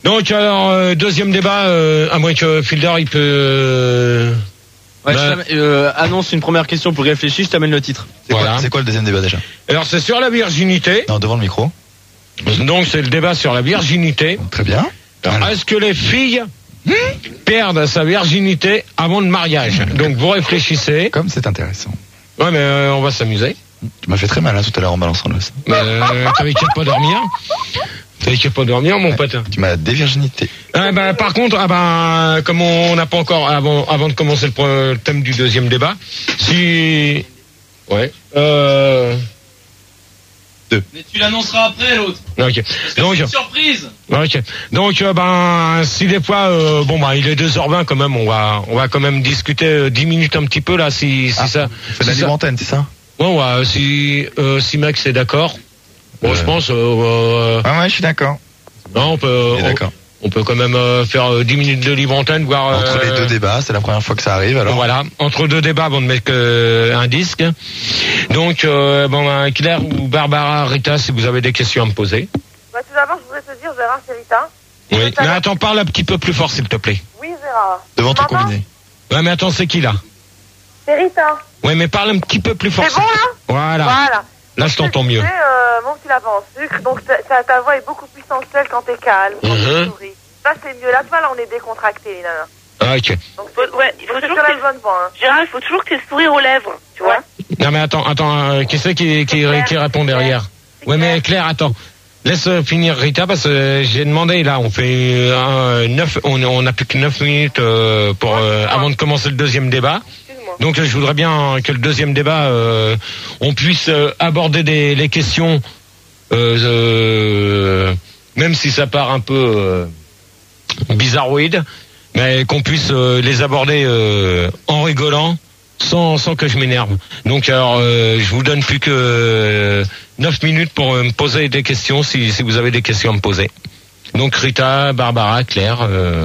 Donc alors deuxième débat, à moins que Fielder il peut. Ouais, annonce une première question pour réfléchir, je t'amène le titre. C'est quoi le deuxième débat déjà? Alors c'est sur la virginité. Non, devant le micro. Donc c'est le débat sur la virginité. Très bien. Alors, est-ce que les filles perdent sa virginité avant le mariage? Donc vous réfléchissez. Comme c'est intéressant. Ouais mais on va s'amuser. Tu m'as fait très mal tout à l'heure en balançant le ça. T'avais qu'à pas dormir. T'avais qu'à pas dormir mon pote. Tu m'as dévirginité. Par contre, comme on n'a pas encore avant de commencer le thème du deuxième débat, si ouais. Mais tu l'annonceras après l'autre. Ok. Donc c'est une surprise. Ok. Donc si des fois il est 2h20 quand même, on va quand même discuter 10 minutes un petit peu là si ça. C'est la libre antenne, c'est ça? Ouais, si Max est d'accord. Bon, je pense ouais, je suis d'accord. Non, on peut quand même faire 10 minutes de libre antenne, voir entre les deux débats, c'est la première fois que ça arrive alors. Voilà, entre deux débats avant de mettre un disque. Donc Claire ou Barbara, Rita, si vous avez des questions à me poser. Tout d'abord, je voudrais te dire, Gérard, c'est Rita. Oui, mais attends, parle un petit peu plus fort s'il te plaît. Oui, Gérard. Devant ton combiné. Ouais, mais attends, c'est qui là? C'est Rita. Ouais, mais parle un petit peu plus fort. C'est bon là? Voilà. Là, je t'entends mieux. Mon petit lapin en sucre, donc ta voix est beaucoup plus sensuelle quand t'es calme, quand tu souris. Ça, c'est mieux. Là, on est décontracté, nana. Ah, ok. Donc, il faut toujours que bonne voix, hein. Gérard, il faut toujours que tu aies le sourire aux lèvres, tu vois. Non, mais attends, qui c'est qui répond derrière? Ouais, mais Claire, attends. Laisse finir Rita parce que j'ai demandé là, on fait 9, on a plus que 9 minutes avant de commencer le deuxième débat. Donc je voudrais bien que le deuxième débat, on puisse aborder les questions, même si ça part un peu bizarroïde, mais qu'on puisse les aborder en rigolant, sans que je m'énerve. Donc alors, je vous donne plus que 9 minutes pour me poser des questions si vous avez des questions à me poser. Donc Rita, Barbara, Claire.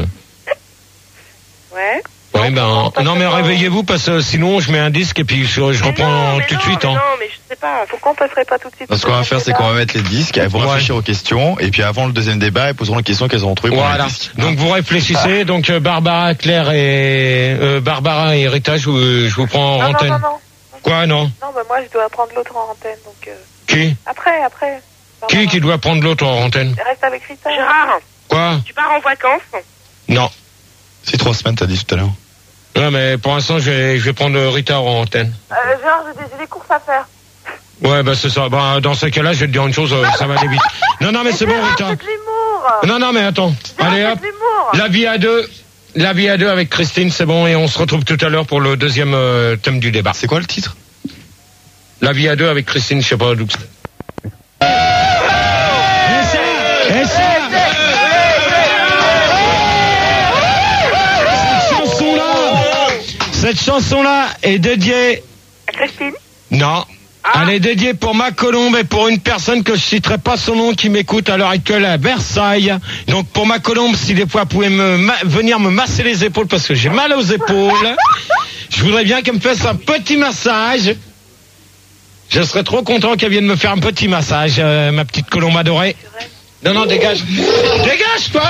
Ouais. Ouais, non mais réveillez-vous parce que sinon je mets un disque et puis je reprends tout de suite. Non, mais je sais pas, faut qu'on passerait pas tout de suite. Ce qu'on va faire, c'est qu'on va mettre les disques, elles vont réfléchir aux questions, et puis avant le deuxième débat, elles poseront les questions qu'elles auront trouvées pour les disques. Donc vous réfléchissez, donc Barbara, Claire et Barbara et Rita, je vous prends en antenne. Non. Quoi, non? Non, moi je dois prendre l'autre en antenne, donc. Qui? Après. Qui doit prendre l'autre en antenne? Reste avec Rita. Gérard. Quoi? Tu pars en vacances? Non. C'est 3 semaines, t'as dit tout à l'heure. Ouais, mais pour l'instant, je vais prendre Rita en antenne. Gérard, j'ai des courses à faire. Ouais, c'est ça. Dans ce cas-là, je vais te dire une chose, ça va aller vite. Non, mais c'est bon, Rita. C'est de l'humour. Non, mais attends. Allez, hop. La vie à deux avec Christine, c'est bon, et on se retrouve tout à l'heure pour le deuxième thème du débat. C'est quoi le titre? La vie à deux avec Christine, je sais pas d'où. Cette chanson-là est dédiée... À Christine? Non. Elle est dédiée pour ma colombe et pour une personne que je citerai pas son nom qui m'écoute à l'heure actuelle à Versailles. Donc pour ma colombe, si des fois vous pouvez venir me masser les épaules parce que j'ai mal aux épaules, je voudrais bien qu'elle me fasse un petit massage. Je serais trop content qu'elle vienne me faire un petit massage, ma petite colombe adorée. Non, dégage. Dégage, toi.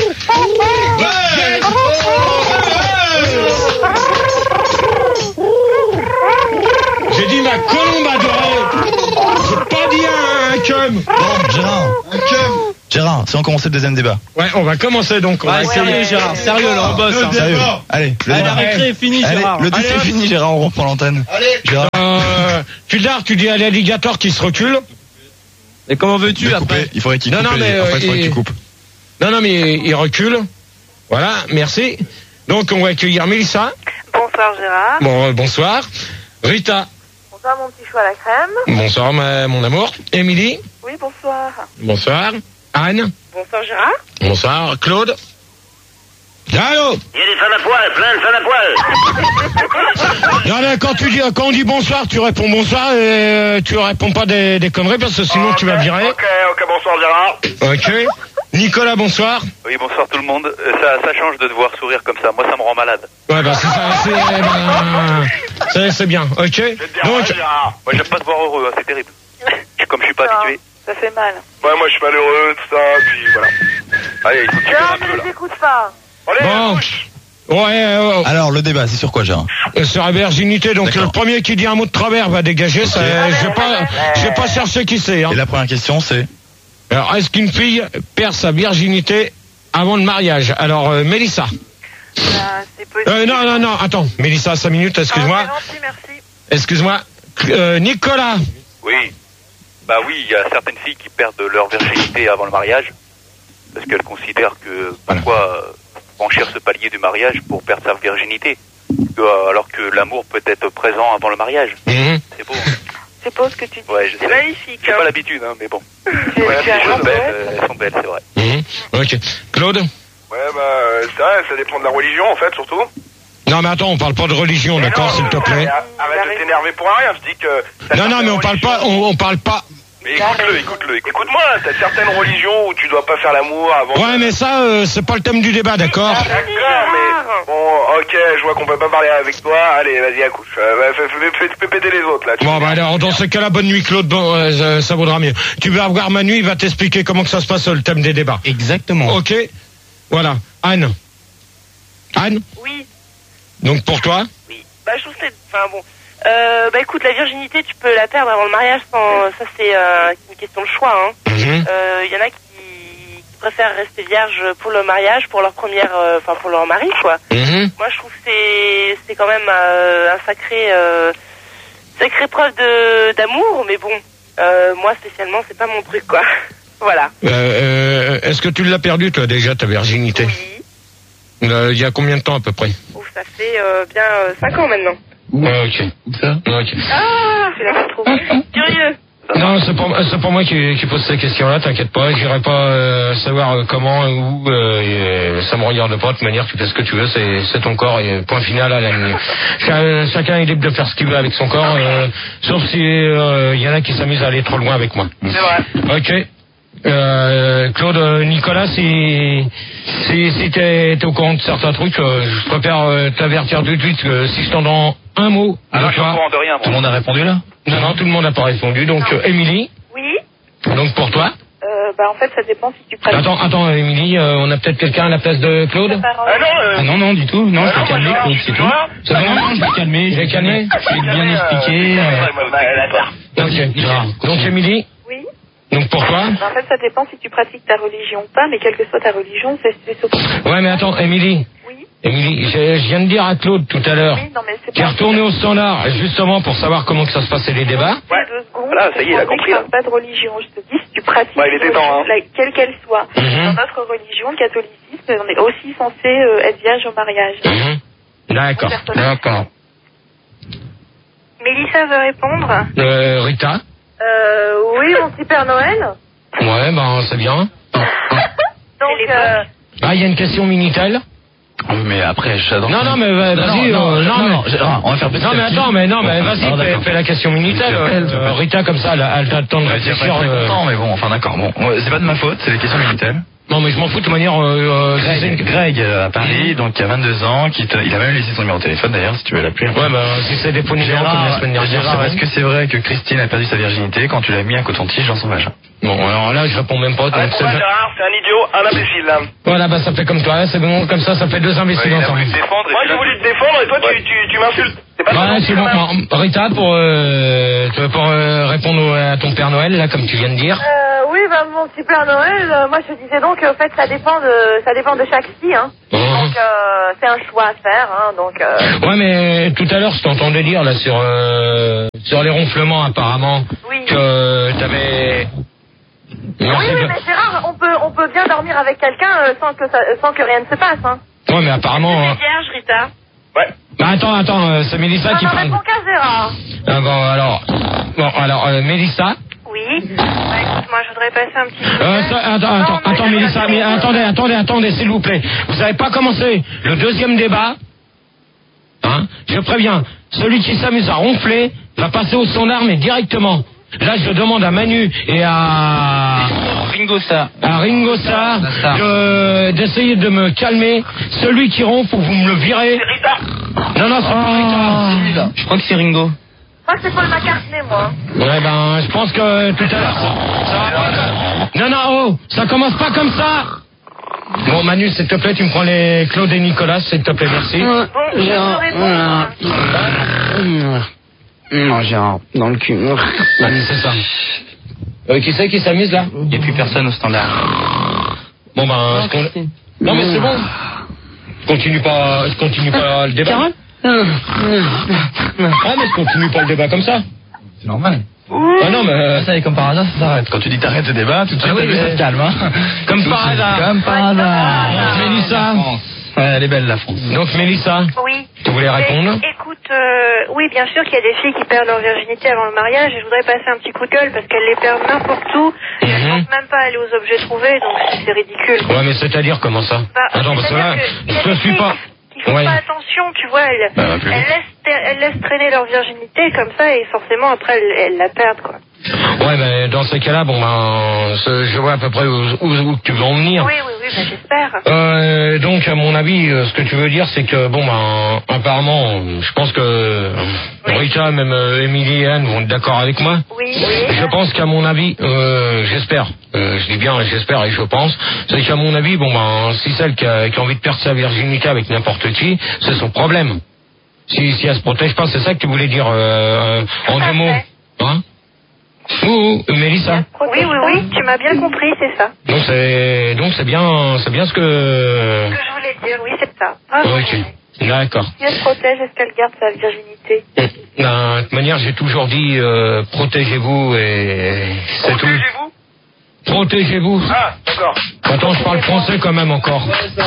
J'ai dit ma colombe adorée. J'ai pas dit un cum. Bon, Gérard, si on commence le deuxième débat. Ouais, on va commencer donc. Sérieux, Gérard, sérieux là, on bosse. Sérieux. Allez, la récré est finie, Gérard. Le disque est fini, Gérard, on reprend l'antenne. Allez, Gérard. Fildar, tu dis à l'alligator qui se recule. Et comment veux-tu après? Il faudrait qu'il coupe. Mais après, il faudrait que tu coupes. Non, mais il recule. Voilà, merci. Donc, on va accueillir Mélissa. Bonsoir, Gérard. Bon, bonsoir. Rita. Bonsoir, mon petit chou à la crème. Bonsoir, mon amour. Émilie. Oui, bonsoir. Bonsoir. Anne. Bonsoir, Gérard. Bonsoir. Claude. Allô? Il y a des femmes à poil, plein de femmes à poil. Non, mais quand on dit bonsoir, tu réponds bonsoir et tu réponds pas des conneries parce que sinon tu vas virer. Ok, bonsoir Gérard. Ok. Nicolas, bonsoir. Oui, bonsoir tout le monde. Ça change de te voir sourire comme ça. Moi, ça me rend malade. Ouais, c'est bien. Ok. Je vais te dire, donc, Gérard. Moi, j'aime pas te voir heureux, hein, c'est terrible. Comme je suis pas habitué. Ça fait mal. Ouais, moi je suis malheureux, tout ça, puis voilà. Allez, il faut que tu Non, viennes un mais peu, là. les écoute pas. Allez, Bon. bouge. Ouais, Alors, le débat, c'est sur quoi, Gérard? sur la virginité. Donc D'accord. le premier qui dit un mot de travers va dégager. Ça, je vais pas chercher qui c'est. Hein. Et la première question, c'est? Alors, est-ce qu'une fille perd sa virginité avant le mariage? Alors, Mélissa. C'est possible. Non, attends. Mélissa, 5 minutes, excuse-moi. Ah, c'est gentil, merci. Excuse-moi. Nicolas. Oui. Bah oui, il y a certaines filles qui perdent leur virginité avant le mariage. Parce qu'elles considèrent que parfois franchir ce palier du mariage pour perdre sa virginité. Alors que l'amour peut être présent avant le mariage. Mhm. C'est beau. Hein. C'est beau ce que tu dis. Ouais, je C'est sais. magnifique. J'ai pas l'habitude, hein, mais bon. Tu Ouais, es ces un choses belles, poète. elles sont belles, c'est vrai. Mhm. Ok. Claude. Ouais, c'est vrai, ça dépend de la religion, en fait, surtout. Non, mais attends, on parle pas de religion, Mais d'accord, non, s'il te plaît. Arrête de t'énerver pour rien, je dis que... Non, mais on parle pas, on parle pas. Mais écoute-le. Écoute-moi, t'as certaines religions où tu dois pas faire l'amour avant... Ouais, mais ça, c'est pas le thème du débat, d'accord? D'accord, mais... Bon, ok, je vois qu'on peut pas parler avec toi. Allez, vas-y, accouche. Fais péter les autres, là. Bon, bah alors, dans ce cas-là, bonne nuit, Claude. Bon, ça vaudra mieux. Tu vas voir Manu, il va t'expliquer comment que ça se passe, le thème des débats. Exactement. Ok. Voilà. Anne. Oui, Donc pour toi? oui. Bah, je trouve que c'est... Enfin, bon. Bah, écoute, la virginité, tu peux la perdre avant le mariage sans... Ça, c'est une question de choix, hein. Mhm. Il y en a qui préfèrent rester vierges pour le mariage, pour leur première... Enfin, pour leur mari, quoi. Mhm. Moi, je trouve que c'est quand même un sacré preuve d'amour, mais bon, moi, spécialement, c'est pas mon truc, quoi. Voilà. Est-ce que tu l'as perdu, toi, déjà, ta virginité? Oui. Il y a combien de temps, à peu près? Ouf, ça fait bien 5 ans maintenant. Ok. Ça Ok. Ah, je l'ai pas trop. Curieux. Non, c'est pas moi qui pose ces questions-là, t'inquiète pas, j'irai pas savoir comment, où, ça me regarde pas, de toute manière, tu fais ce que tu veux, c'est ton corps, et point final à la ligne. Chacun est libre de faire ce qu'il veut avec son corps, sauf si y en a qui s'amusent à aller trop loin avec moi. C'est vrai. Ok. Claude, Nicolas, si t'es au courant de certains trucs, je préfère t'avertir tout de suite que si je t'en donne un mot, Alors, je suis au courant de rien, moi. Tout le monde a répondu, là? non, tout le monde n'a pas répondu. Donc, Émilie, Oui. donc pour toi. Bah, en fait, ça dépend si tu pratiques. Attends, Émilie, on a peut-être quelqu'un à la place de Claude? non, du tout. Non, je vais calmer, Claude, c'est tout. C'est bon? Non, je vais calmer. Je vais calmer? Je vais bien expliquer. Ok. Donc, Émilie, Oui. donc pour toi? En fait, ça dépend si tu pratiques ta religion ou pas, mais quelle que soit ta religion, c'est surtout... Ouais, mais attends, Émilie, je viens de dire à Claude tout à l'heure, Oui, non, mais c'est qui est retourné au standard, justement pour savoir comment que ça se passait les débats. Ouais. 2 secondes. Voilà, ça y est, il a compris, Je là. parle pas de religion. Je te dis, si tu pratiques Ouais, il était une temps, religion, hein. quelle qu'elle soit, Mhm. dans notre religion, le catholicisme, on est aussi censé être vierge au mariage. Mhm. D'accord. Mélissa veut répondre. Rita? Oui, mon petit Père Noël. Ouais, ben, c'est bien. Donc, Ah, il y a une question Minitel? Mais après, j'adore. Non, mais vas-y, Gérard, on va faire petit. Non, mais attends, vas-y, fais la question Minitel. Rita, comme ça, elle a le temps de réfléchir. Non, mais bon, enfin d'accord. Bon, c'est pas de ma faute, c'est les questions Minitel. Non, mais je m'en fous de toute manière. Greg à Paris, donc il y a 22 ans, il a même laissé son numéro de téléphone d'ailleurs, si tu veux l'appeler. Ouais, bah, si c'est des faux numéros comme la semaine dernière. Gérard, est-ce que c'est vrai que Christine a perdu sa virginité quand tu l'as mis un coton-tige dans son vagin? Bon, alors là, je réponds même pas. Donc Gérard, c'est un idiot, un imbécile, là. voilà, bah, ça fait comme toi, c'est bon, comme ça fait 2 imbéciles ensemble. Moi, j'ai voulu te défendre et toi, tu m'insultes. C'est pas Ouais, ça, c'est bon. Bon, Rita, pour répondre à ton Père Noël, là, comme tu viens de dire. oui, bah, mon petit Père Noël, moi, je te disais donc, en fait, ça dépend de chaque fille, hein. Donc, c'est un choix à faire, hein, donc... Ouais, mais tout à l'heure, je t'entendais dire, là, sur les ronflements, apparemment, Oui. que t'avais... Oui, mais Gérard, on peut bien dormir avec quelqu'un sans que rien ne se passe, hein. Ouais, mais apparemment... Vierge, Rita. Ouais. Bah, attends, c'est Mélissa qui parle. Non, qu'à Gérard. Ah, bon, alors, Mélissa. Oui. Bah, écoute, moi, je voudrais passer un petit... Attends, Mélissa, mais attendez, s'il vous plaît. Vous n'avez pas commencé le 2e débat. Hein? Je préviens, celui qui s'amuse à ronfler va passer au standard, mais directement. Là, je demande à Manu et à Ringo Starr. d'essayer de me calmer. Celui qui ronfle, faut que vous me le virez. C'est Rita. Non, c'est pas Rita. Je crois que c'est Ringo. Je crois que c'est Paul McCartney, moi. Ouais, ben, je pense que tout à l'heure, ça va pas. Non, ça commence pas comme ça. Bon, Manu, s'il te plaît, tu me prends les Claude et Nicolas, s'il te plaît, merci. Bon, Non, j'ai un dans le cul. C'est ça. Qui c'est qui s'amuse là? Il n'y a plus personne au standard. Bon ben, non mais c'est bon. Je continue pas le débat. Ah mais je continue pas le débat comme ça. C'est normal. Ah non mais Ça y est, comme par hasard, ça s'arrête. Quand tu dis t'arrêtes le débat, tout de suite, ça se calme. Hein. Comme par hasard. Comme par hasard. Mélissa. Ouais, elle est belle la France. Donc Mélissa, Oui. tu voulais répondre? Écoute, oui, bien sûr qu'il y a des filles qui perdent leur virginité avant le mariage et je voudrais passer un petit coup de gueule parce qu'elles les perdent n'importe où. Elles ne pensent même pas aller aux objets trouvés, donc c'est ridicule. Ouais mais c'est-à-dire comment ça? Attends parce que là, je te suis pas. Ils font pas attention, tu vois, elles laissent traîner leur virginité comme ça et forcément après elles la perdent quoi. Ouais mais dans ces cas-là, bon ben, je vois à peu près où tu veux en venir. Oui, ben, j'espère. Donc à mon avis, ce que tu veux dire, c'est que bon ben, apparemment, je pense que Rita, même Émilie et Anne vont être d'accord avec moi. Oui. Je pense qu'à mon avis, j'espère, je dis bien j'espère et je pense, c'est qu'à mon avis, bon ben, si celle qui a envie de perdre sa virginité avec n'importe qui, c'est son problème. Si elle se protège pas, c'est ça que tu voulais dire en deux mots, hein? Mélissa. Oui, tu m'as bien compris, c'est ça. Donc c'est bien ce que je voulais dire, oui, c'est ça. Ok, d'accord. Si elle se protège, est-ce qu'elle garde sa virginité? De toute manière, j'ai toujours dit protégez-vous et c'est tout. Protégez-vous. Ah, d'accord. Attends, je parle français quand même encore.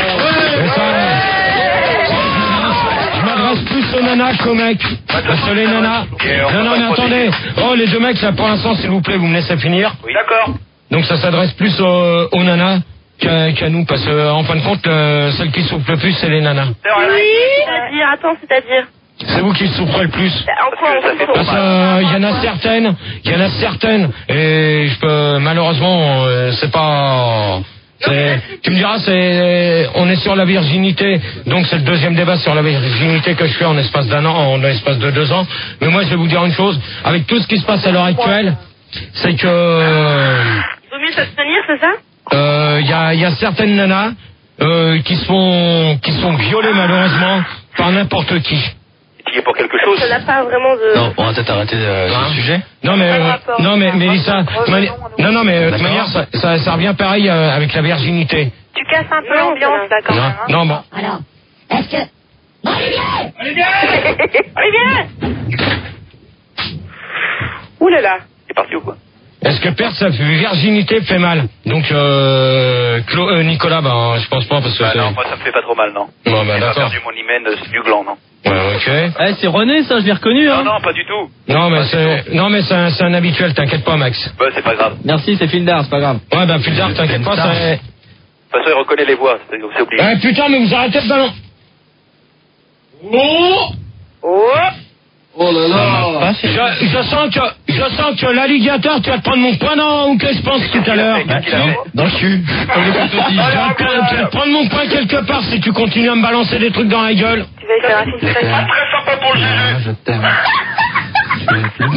Je m'adresse plus aux nanas qu'aux mecs. Parce que les nanas... Non, mais attendez. Oh, les deux mecs, là, pour l'instant, s'il vous plaît, vous me laissez finir. Oui, d'accord. Donc ça s'adresse plus aux nanas qu'à nous. Parce que, en fin de compte, celles qui souffrent le plus, c'est les nanas. Oui, c'est-à-dire C'est vous qui souffrez le plus. En quoi on souffre? Parce qu'il y en a certaines, et je peux, malheureusement, c'est pas... Tu me diras, on est sur la virginité, donc c'est le deuxième débat sur la virginité que je fais en espace d'un an, en espace de 2 ans. Mais moi, je vais vous dire une chose, avec tout ce qui se passe à l'heure actuelle, c'est que... Il vaut mieux s'abstenir, c'est ça? Il y a certaines nanas qui sont violées malheureusement par n'importe qui. Il y a pour quelque chose. Ça n'a pas vraiment de... Non, on va peut-être arrêter le sujet. Non mais Mélissa, non mais de toute manière ça revient pareil avec la virginité. Tu casses un peu l'ambiance là quand même. Non bon. Alors, est-ce que... Olivier Ouh là là. C'est parti ou quoi? Est-ce que perdre sa virginité fait mal? Donc Nicolas, ben je pense pas parce que non, moi ça me fait pas trop mal, non. Bon ben j'ai pas d'accord. perdu mon hymen du gland, non. Ouais, ok. Eh, c'est René, ça, je l'ai reconnu, hein. Non, pas du tout. Non mais c'est un habituel, t'inquiète pas Max. Bah c'est pas grave. Merci, c'est Fildar, c'est pas grave. Ouais ben Fildar, t'inquiète pas, c'est... De toute façon, il reconnaît les voix, c'est obligé. Eh putain, mais vous arrêtez de ballon. Oh là là. Je sens que l'alligator, tu vas te prendre mon poing dans que je pense tout à l'heure. Dans le cul. Tu vas te prendre mon poing quelque part si tu continues à me balancer des trucs dans la gueule. Tu vas y faire un film Très sympa pour le juger. Je t'aime.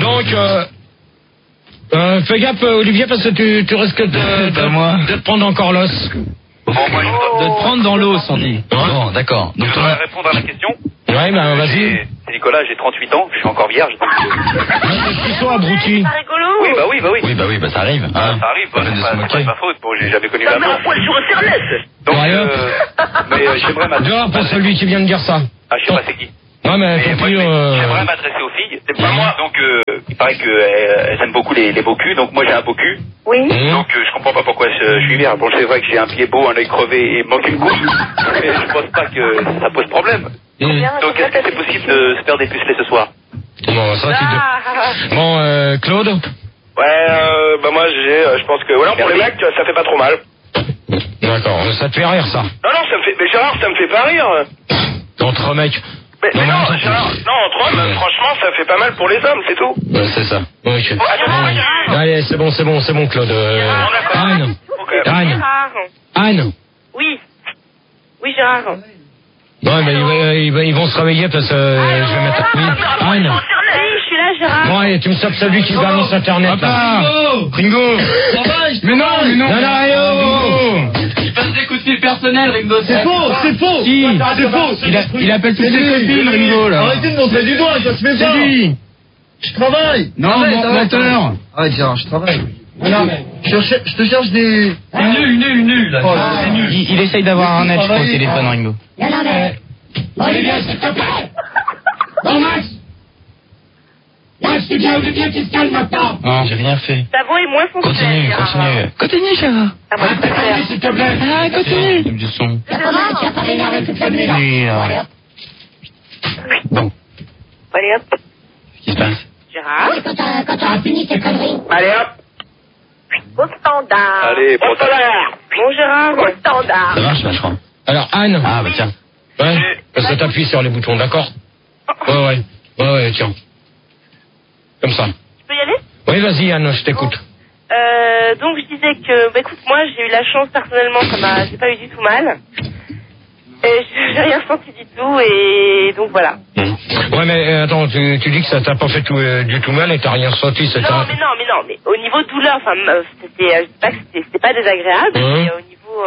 Donc, fais gaffe Olivier parce que tu risques de te prendre encore l'os. Bon, moi, De te prendre dans l'os, on dit. Bon, d'accord. je voudrais répondre à la question. Ouais, ben vas-y. C'est Nicolas, j'ai 38 ans, je suis encore vierge. Donc... Qui soit abruti. pas rigolo. Oui, ça arrive. Ah, ça arrive, c'est pas ma faute, bon, j'ai jamais connu l'amour. Donc, mais j'aimerais m'adresser... Dehors pour celui qui vient de dire ça. Ah, je sais pas c'est qui. Non mais Mais tant moi, pis, j'aimerais m'adresser aux filles. C'est pas moi. Donc, il paraît qu'elles aiment beaucoup les beaux culs. Donc, moi, j'ai un beau cul. Oui. Donc, je comprends pas pourquoi je suis vierge. Bon, c'est vrai que j'ai un pied beau, un œil crevé et manque une couche. Mais je pense pas que ça pose problème. Donc, est-ce que c'est possible de se faire des pucelets ce soir? Bon, ça c'est Bon, Claude. Ouais, bah moi je pense que voilà, pour les mecs ça fait pas trop mal. D'accord, ça te fait rire ça. Non, ça me fait... Mais Gérard, ça me fait pas rire. Entre mecs. Mais non, Gérard, non, entre hommes, franchement, ça fait pas mal pour les hommes, c'est tout. Ouais, c'est ça. Ok. Allez, c'est bon, Claude. Anne. Anne. Oui, Gérard. Non, mais ils vont se réveiller parce que je vais mettre... Oui, Anne. Oui, je suis là, Gérard. Bon, allez, tu me sapes celui qui balance Internet, là. Ringo. Mais non. Non, Je passe des coups de fil personnel, Ringo. C'est faux. Si, c'est faux. Il appelle toutes ses copines, Ringo, là. Arrêtez de montrer du doigt, ça se fait pas. C'est lui. Je travaille. Non, menteur. Arrête, Gérard, je travaille. Non, je te cherche des... Nul, là. Oh, c'est nul. Il essaye d'avoir un edge au téléphone, Ringo. Olivier, s'il te plaît. Bon, Max. Max, tu viens qui se calme maintenant. Non, j'ai rien fait. Ta voix est moins fonctionnelle. Continue, Gérard. Ah, moi, je préfère. S'il te plaît. Ah, continue. Du son. Tu as pas énervé toute la nuit, là. Oui, bon, Allez, hop. qu'est-ce qui se passe? Gérard. Quand t'auras fini tes conneries. Allez hop. Au standard. Allez, Au standard. Bon, Gérard, au standard. Ça marche vachement. Alors, Anne. Ah bah tiens. Ouais. Parce que t'appuies sur les boutons, d'accord? Ouais, tiens. Comme ça. Tu peux y aller? Oui, vas-y, Anne, je t'écoute. Donc je disais que, écoute, moi j'ai eu la chance personnellement, j'ai pas eu du tout mal. J'ai rien ressenti du tout et donc voilà. Ouais, mais attends, tu dis que ça t'a pas fait du tout mal et t'as rien ressenti, c'est ça? Non, mais au niveau douleur, enfin, c'était, je dis pas que c'était pas désagréable, mais au niveau,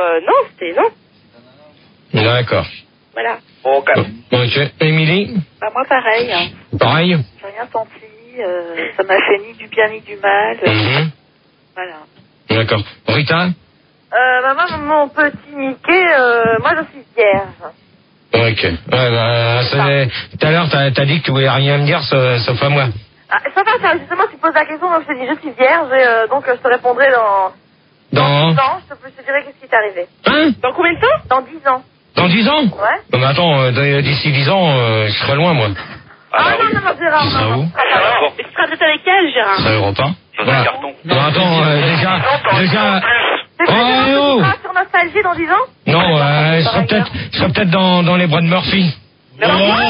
non. D'accord. Voilà. Bon, calme. Ok. Émilie? Bah moi pareil, hein. Pareil? J'ai rien senti, ça m'a fait ni du bien ni du mal. Voilà. D'accord. Rita? Moi, mon petit Mickey, moi je suis vierge. Ok. Ouais, bah, tout à l'heure, t'as dit que tu voulais rien me dire, sauf à moi. Ah, ça va, justement, tu poses la question, donc je te dis, je suis vierge, et donc je te répondrai dans 10 ans, je te dirai qu'est-ce qui t'est arrivé. Hein? Dans combien de temps? Dans 10 ans. Dans 10 ans? Ouais. Non, mais attends, d'ici 10 ans, je serai loin, moi. Non, Gérard, Ça non. où? Mais tu seras peut-être avec elle, Gérard. Ça Europe 1? Dans un carton. Non, attends, déjà... C'est Oh, tu seras sur Nostalgie dans 10 ans? non, je serai peut-être dans les bras de Murphy. Mais dans quoi?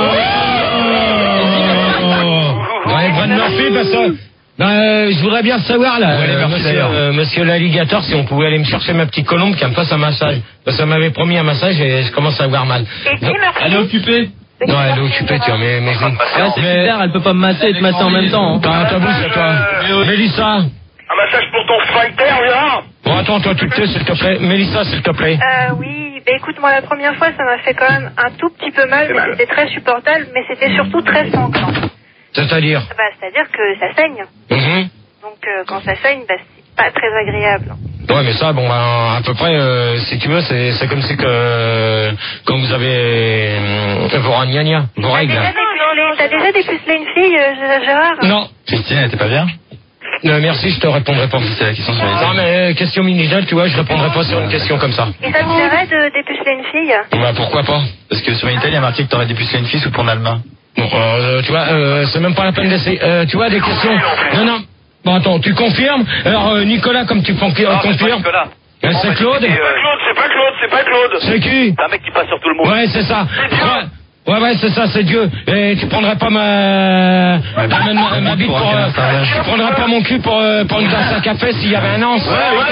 Dans les bras de Murphy, parce que... je voudrais bien savoir, là, monsieur l'alligator, si on pouvait aller me chercher ma petite colombe qui me fasse un massage. Parce que ça m'avait promis un massage et je commence à avoir mal. Et qui, Murphy? Elle est occupée. Non, elle est occupée, tu vois, mais... Ah, c'est super, elle peut pas me masser et te masser en même temps. T'as bouche à toi. Mélissa. Un massage pour ton sphincter, Gérard. Bon, attends, toi, tu te tais, s'il te plaît. Mélissa, s'il te plaît. Oui, écoute, moi la première fois ça m'a fait quand même un tout petit peu mal, mais c'était très supportable, mais c'était surtout très sanglant. C'est-à-dire? C'est-à-dire que ça saigne. Donc quand ça saigne, c'est pas très agréable. Ouais, mais ça, bon, à peu près, si tu veux, c'est comme si que quand vous avez vos ragnagnas, vos règles. T'as déjà dépucelé une fille, Gérard? Non. Christine, elle était pas bien? Merci, je te répondrai pas. C'est la question sur les Non, mais question minigel, tu vois, je répondrai pas sur une question comme ça. Et ça te plairait de dépuceler une fille? Bah, pourquoi pas? Parce que sur Minitel, il y a marqué que t'aurais dépucelé une fille sous ton allemagne. Bon, tu vois, c'est même pas la peine d'essayer. Tu vois, des questions... Non. Bon, attends, tu confirmes? Alors, Nicolas, comme tu confirmes... C'est Claude? C'est pas Claude. C'est qui? C'est un mec qui passe sur tout le monde. Ouais, c'est ça. Ouais, c'est ça, c'est Dieu. Et tu prendrais pas ma bite pour... tu prendrais pas mon cul pour une tasse à café s'il y avait un an?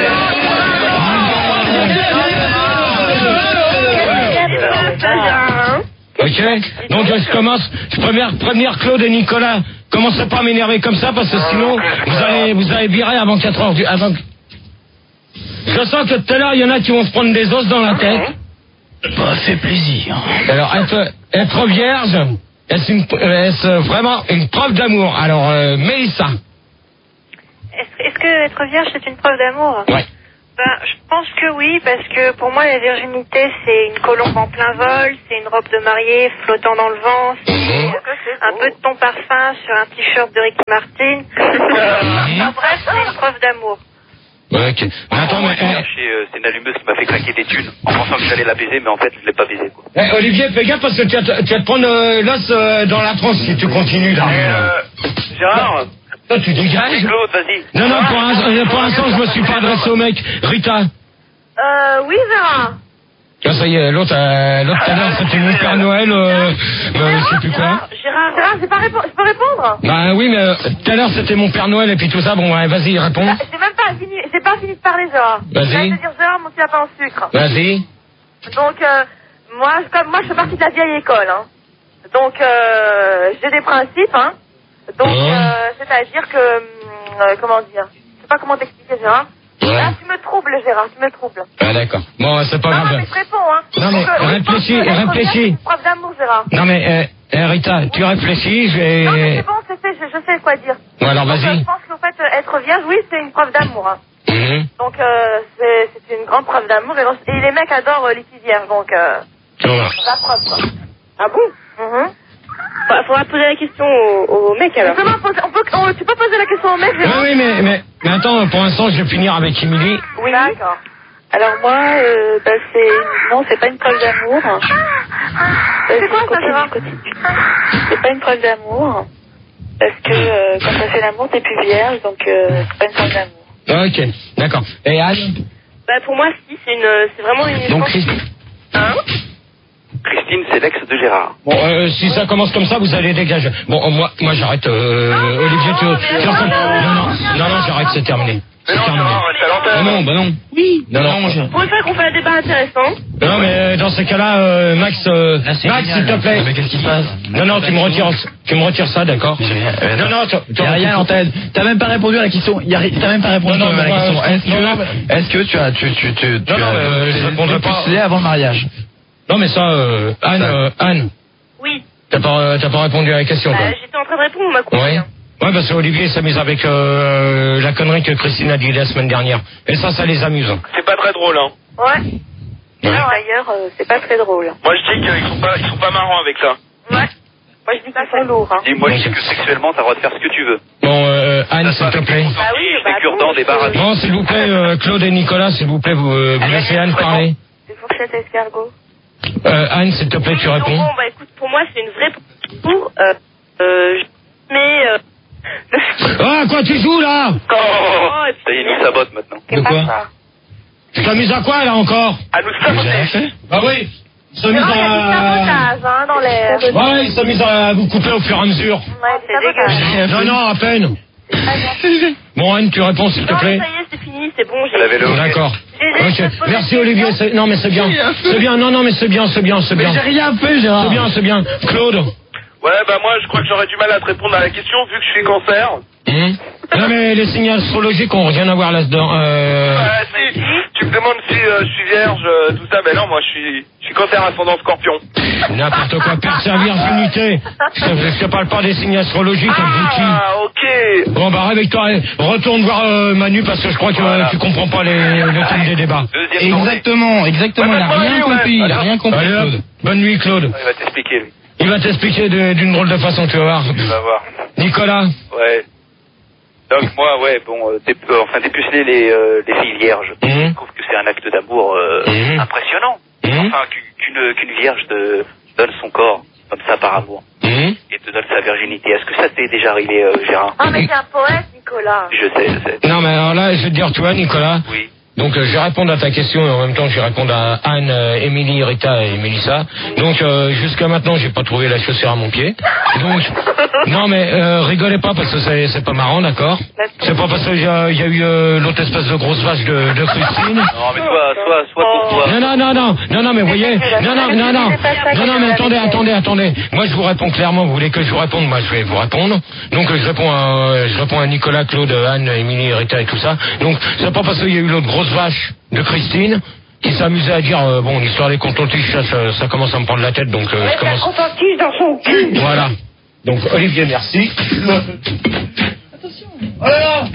Ok, donc je commence. Je prévenir Claude et Nicolas. Commencez pas à m'énerver comme ça parce que sinon vous allez virer avant 4 heures avant... Je sens que tout à l'heure il y en a qui vont se prendre des os dans la tête. Ça fait plaisir. Alors être vierge, est-ce vraiment une preuve d'amour? Alors Mélissa. Est-ce que être vierge c'est une preuve d'amour? Ouais. Je pense que oui, parce que pour moi la virginité c'est une colombe en plein vol, c'est une robe de mariée flottant dans le vent, c'est un peu de ton parfum sur un t-shirt de Ricky Martin. Bref, c'est une preuve d'amour. Ouais, ok. Attends, mais... c'est une allumeuse qui m'a fait claquer des thunes en pensant que j'allais la baiser, mais en fait je l'ai pas baisée, quoi. Olivier, fais gaffe parce que tu vas te prendre l'os dans la tronche si tu continues là. Gérard. Toi, tu dégages? Claude, vas-y. Non, pour l'instant, je me suis pas adressé au mec. Rita. Oui, Gérard. Ah, ça y est, l'autre tout à l'heure, c'était mon Père Noël, je sais plus quoi. Gérard, je peux répondre? Bah oui, mais tout à l'heure, c'était mon Père Noël et puis tout ça. Bon, ouais, vas-y, réponds. J'ai pas fini de parler, Gérard. Vas-y. Je vais te dire, Gérard, mon petit lapin en sucre. Vas-y. Donc, moi, je fais partie de la vieille école, hein. Donc, j'ai des principes, hein. Donc, c'est-à-dire que, comment dire? Je sais pas comment t'expliquer, Gérard. Ah, tu me troubles, Gérard, tu me troubles. Ah, d'accord. Bon, c'est pas grave. Non, mais je réponds, hein. Non, mais Donc, réfléchis, je pense que être réfléchis. bien, c'est une preuve d'amour, Gérard. Non, mais, Rita, tu réfléchis, je vais... Non, mais c'est bon, c'est fait, je sais quoi dire. Bon, alors, Donc, vas-y. je pense qu'en fait, être vierge, oui, c'est une preuve d'amour, hein. Donc, c'est une grande preuve d'amour. Et les mecs adorent les filles vierges, donc, Tu vas voir. c'est la preuve, quoi. Ah bon? Bah, faudra poser la question au mec, alors. Justement, tu peux poser la question au mec, Gérard? Oui, mais attends, pour l'instant, je vais finir avec Émilie. Oui. D'accord. Alors moi, non, c'est pas une preuve d'amour. C'est quoi ça, Gérard? C'est pas une preuve d'amour. Parce que quand t'as fait l'amour, t'es plus vierge, donc c'est pas une preuve d'amour. Ok, d'accord. Et Anne? Bah, pour moi, si, c'est vraiment une... Donc, Christine. Hein? Christine, c'est l'ex de Gérard. Bon, si ça commence comme ça, vous allez dégager. Bon, moi j'arrête. Olivier, tu Non, j'arrête, c'est terminé. C'est terminé. Non, bah non. Oui. Non. Pour une fois qu'on fait un débat intéressant. Non, mais dans ces cas-là, Max, s'il te plaît. Mais qu'est-ce qui se passe? Non, tu me retires ça, d'accord? Non, y a rien en tête. T'as même pas répondu à la question. T'as même pas répondu à la question. Est-ce que tu as je répondrai pas. postulé avant le mariage? Non, mais ça, Anne. Oui. T'as pas répondu à la question, quoi. J'étais en train de répondre, on m'a coupé. Oui. Ouais, parce qu'Olivier s'amuse avec la connerie que Christine a dit la semaine dernière. Et ça les amuse. C'est pas très drôle, hein. Ouais. D'ailleurs, c'est pas très drôle. Moi, je dis qu'ils sont pas marrants avec ça. Ouais. Moi, je dis qu'ils sont lourds, hein. Et moi, je dis que sexuellement, t'as le droit de faire ce que tu veux. Bon, Anne, s'il te plaît. Ah oui, des cure-dents, des barres. Bon, s'il vous plaît, Claude et Nicolas, s'il vous plaît, vous laissez Anne parler. C'est fourchette escargot. Anne, s'il te plaît, tu réponds. Bon, bah écoute, pour moi, c'est une vraie pour. Mais. Ah, quoi tu joues là? Ça y est, il sabote maintenant. De quoi? Tu t'amuses à quoi là encore? À nous saboter. Bah oui. Ils s'amusent Non, il y a du sabotage, hein, dans les... Ouais, ils s'amusent à vous couper au fur et à mesure. Ouais, c'est dégueulasse. Non, à peine. Bon, Anne, tu réponds s'il te plaît. Non, ça y est, c'est fini, c'est bon. D'accord. Ok. Merci Olivier. Non, mais c'est bien. C'est bien. Non, mais c'est bien. Mais j'ai rien fait, Gérard. C'est bien. Claude. Ouais, bah moi, je crois que j'aurais du mal à te répondre à la question vu que je suis cancer. Non, mais les signes astrologiques ont rien à voir là-dedans. Si, tu me demandes si je suis vierge, tout ça, ben non, moi je suis cancer ascendant scorpion. N'importe quoi, perdre sa virginité. Je te parle pas des signes astrologiques, abruti. Ah, ok. Bon, bah réveille-toi, retourne voir Manu parce que je crois que tu comprends pas le thème des débats. Exactement, il a rien compris, Allez, Claude. Bonne nuit, Claude. Il va t'expliquer, lui. Il va t'expliquer d'une drôle de façon, tu vas voir. Tu vas voir. Nicolas. Ouais. Donc moi, ouais, bon, dépuceler les filles vierges. Je trouve que c'est un acte d'amour impressionnant. Enfin, qu'une vierge donne son corps comme ça par amour et te donne sa virginité. Est-ce que ça t'est déjà arrivé, Gérard? Ah, mais t'es un poète, Nicolas. Je sais. Non, mais alors là, je vais te dire, toi, Nicolas. Oui. Donc, je vais répondre à ta question et en même temps, je vais répondre à Anne, Émilie, Rita et Mélissa. Donc, jusqu'à maintenant, j'ai pas trouvé la chaussure à mon pied. Donc, non, mais rigolez pas parce que c'est pas marrant, d'accord? C'est pas parce qu'il y a eu l'autre espèce de grosse vache de Christine. Non, mais soit pour toi. Non, mais vous voyez, non, mais attendez. Moi, je vous réponds clairement. Vous voulez que je vous réponde? Moi, je vais vous répondre. Donc, je réponds à Nicolas, Claude, Anne, Émilie, Rita et tout ça. Donc, c'est pas parce qu'il y a eu l'autre grosse vache de Christine qui s'amusait à dire bon, l'histoire des contentiches, ça commence à me prendre la tête, donc je commence. Contentiche dans son cul. Voilà. Donc, Olivier, merci. Attention. Voilà.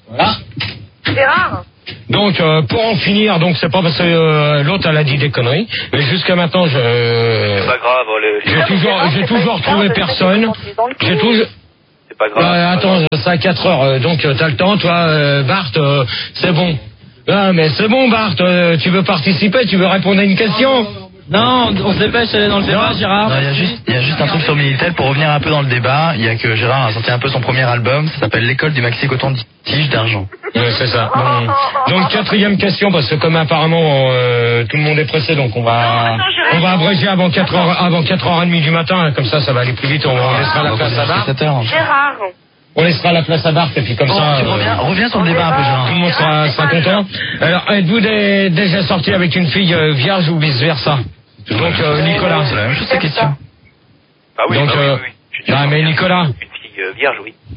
Gérard. Donc, pour en finir, donc c'est pas parce que l'autre elle a dit des conneries, mais jusqu'à maintenant, C'est pas grave. j'ai toujours trouvé personne. J'ai toujours. C'est pas grave. Attends, c'est à 4 heures, donc t'as le temps, toi, Bart, c'est bon. Ah, mais c'est bon, Bart, tu veux participer, tu veux répondre à une question? Non, on se dépêche d'aller dans le débat, Gérard. Il y a juste un truc sur Minitel pour revenir un peu dans le débat. Il y a que Gérard a sorti un peu son premier album. Ça s'appelle L'école du maxi coton tige d'argent. Ouais, c'est ça. Bon. Donc, 4e question, parce que comme apparemment tout le monde est pressé, donc on va abréger avant 4h30 du matin. Comme ça va aller plus vite. On laissera la place à Bart. Gérard. On laissera la place à Bart et puis comme ça. Reviens sur le débat un peu, Gérard. Tout le monde sera content. Alors, êtes-vous déjà sorti avec une fille vierge ou vice versa? Donc, Nicolas. C'est la même chose, cette question. Ah oui, donc, oui. mais Nicolas. Une fille vierge, oui.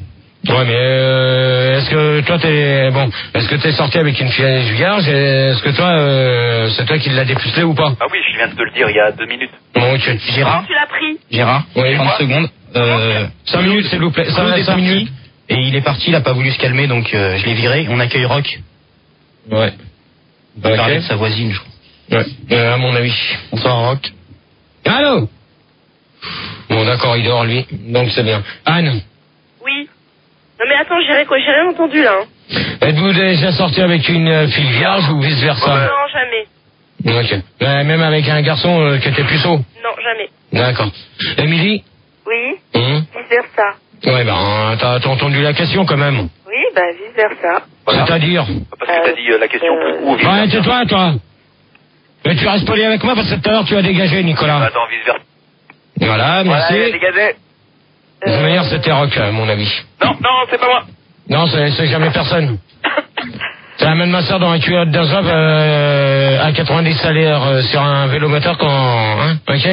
Ouais, mais est-ce que toi est-ce que t'es sorti avec une fille vierge? Est-ce que toi, c'est toi qui l'as dépucelée ou pas? Ah oui, je viens de te le dire il y a 2 minutes. Bon, ok. Gérard, Tu l'as pris. Gérard, Oui. 30 secondes. 5 minutes, s'il vous plaît. Claude est 5 parti, minutes. et il est parti, il a pas voulu se calmer, donc je l'ai viré. On accueille Rock. Ouais. Il va parler Ok. de sa voisine, je crois. Ouais, à mon avis. Bonsoir, Rock. Allô? Bon, d'accord, il dort, lui. Donc, c'est bien. Anne, Oui. Non mais attends, j'ai rien entendu là. Hein. êtes-vous déjà sorti avec une fille vierge ou vice-versa? Non, jamais. Ok. Même avec un garçon qui était puceau? Non, jamais. D'accord. Émilie? Oui, Hum? vice versa. Ouais, ben, t'as entendu la question quand même. Oui, bah vice versa. C'est-à-dire? Parce que t'as dit la question ou vice Ouais, versa. tais-toi, toi. Mais tu restes poli avec moi parce que tout à l'heure tu as dégagé, Nicolas. Attends, vice versa. Voilà, merci. Ouais, dégagez. De toute manière, c'était Rock, à mon avis. Non, c'est pas moi. Non, c'est jamais personne. Ça amène ma soeur dans un culotte d'un job à 90 salaires sur un vélomoteur quand... Hein, ok.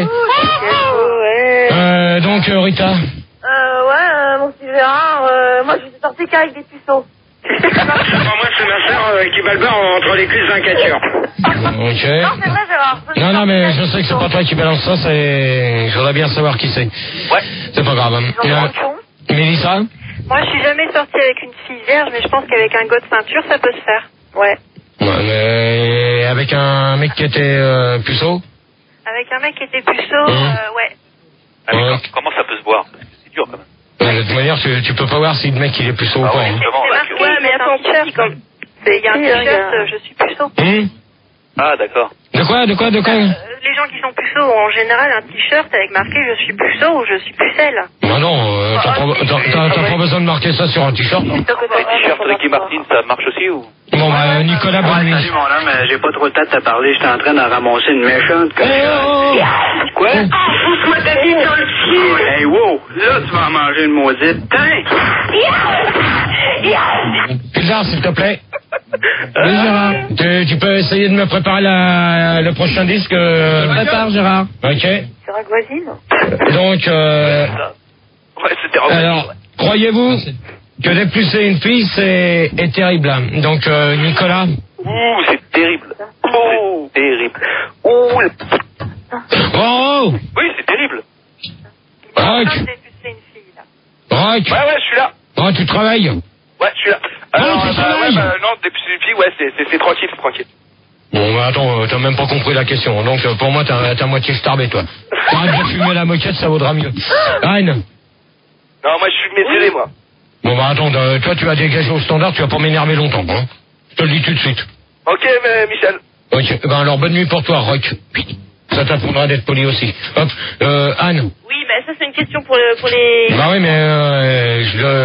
Ouais. Donc, Rita. Mon petit Gérard, moi je suis sortie qu'avec des puceaux. Moi, c'est ma sœur qui bat le beurre entre les cuisses d'un catcheur. Ok. Non, c'est vrai, Gérard. Non, mais je sais que c'est pas toi qui balance ça, je voudrais bien savoir qui c'est. Ouais. C'est pas grave. Mélissa? Moi, je suis jamais sortie avec une fille vierge, mais je pense qu'avec un gars de ceinture, ça peut se faire. Ouais. Ouais, mais avec un mec qui était puceau? Avec un mec qui était puceau, ouais. Ah, mais comment ça peut se voir? Parce que c'est dur quand même. De toute manière, tu peux pas voir si le mec il est puceau ou pas. Hein. C'est marqué, ouais, mais attends, tu dis comme... Il y a un t-shirt, je suis puceau. Ah, d'accord. De quoi? Les gens qui sont puceaux ont en général un t-shirt avec marqué je suis puceau ou je suis pucelle. Bah non, t'as pas besoin de marquer ça sur un t-shirt. Les t-shirts Ricky Martin, ça marche aussi ou? Bon, bah, Nicolas, bonne nuit. Salut, mon homme, j'ai pas trop le temps de te parler, j'étais en train de ramasser une méchante. Quoi? Pousse-moi ta bite dans le cul. Hey, wow! Là, tu vas en manger une maudite. Pilar, s'il te plaît. Oui, Gérard. Tu peux essayer de me préparer le prochain disque? Prépare, Gérard. Ok. Sur la voisine. Donc, Ouais, c'était alors, croyez-vous que dépuceler une fille, est terrible? Donc, Nicolas. Ouh, c'est terrible. Oh, c'est terrible. Ouh. Oh! Oui, c'est terrible. Rock! Rock! Ouais, je suis là. Oh, tu travailles? Ouais, je suis là. Alors, non, dépuceler une fille, ouais, c'est tranquille, c'est tranquille. Bon, bah attends, t'as même pas compris la question. Donc, pour moi, t'as moitié starbé, toi. Arrête de fumer la moquette, ça vaudra mieux. Anne? Non, moi je suis médecin, moi. Bon, bah attends, toi, tu vas dégager au standard, tu vas pas m'énerver longtemps, hein. Je te le dis tout de suite. Ok, mais Michel. Ok, ben alors, bonne nuit pour toi, Rock. Ça t'apprendra d'être poli aussi. Hop, Anne? Oui, bah ça c'est une question pour les... Bah oui, mais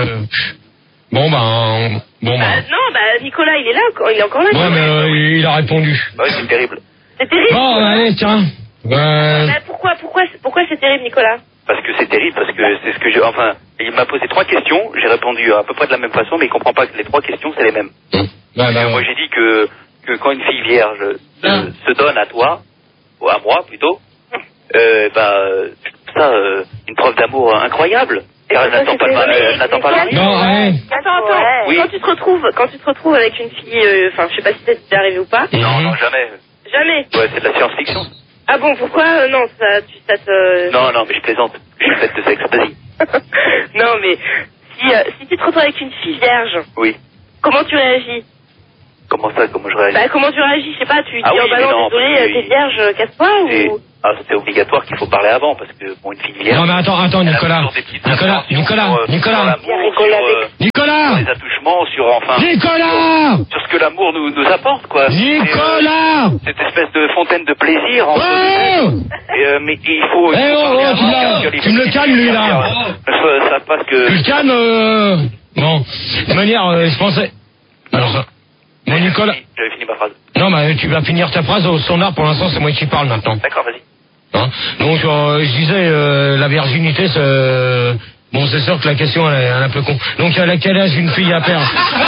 Bon, ben... non, bah Nicolas, il est là, il est encore là. Ouais, mais il a répondu. Ouais, c'est terrible. C'est terrible. Bon, allez, tiens. Bah, pourquoi c'est terrible, Nicolas? Parce que c'est terrible, parce que c'est ce que je... Enfin, il m'a posé 3 questions, j'ai répondu à peu près de la même façon, mais il comprend pas que les 3 questions, c'est les mêmes. Moi, j'ai dit que quand une fille vierge se donne à toi, ou à moi plutôt, je trouve ça une preuve d'amour incroyable. Car elle n'attend pas le mari. Non, ouais. Attends. Oui. Quand tu te retrouves avec une fille, enfin, je sais pas si c'est déjà arrivé ou pas. Non, jamais. Jamais. Ouais, c'est de la science-fiction. Ah bon, pourquoi? Non, ça te... Non, mais je plaisante. Je suis faite de sexe, vas-y. Non, mais si tu te retrouves avec une fille vierge, Oui. comment tu réagis? Comment ça, comment je réagis? Bah, comment tu réagis? Je sais pas, tu dis, oui, oh bah non, désolé, parce que t'es vierge, casse-toi ou... c'est obligatoire qu'il faut parler avant, parce que bon, une fille vierge... Non, mais attends, Nicolas. Nicolas. Sur les attouchements, sur enfin... Nicolas! Sur ce que l'amour nous apporte, quoi. Nicolas! Cette espèce de fontaine de plaisir. Mais il faut... tu me le calmes, lui, là. Ça passe que... Tu le calmes, Bon, de toute manière, je pensais... Alors ça... Bon, Nicolas... J'avais fini ma phrase. Non, mais tu vas finir ta phrase au standard, pour l'instant, c'est moi qui parle, maintenant. D'accord, vas-y. Hein? Donc, je disais, la virginité, c'est... Bon, c'est sûr que la question, elle est un peu con. Donc, à quel âge une fille a perdre?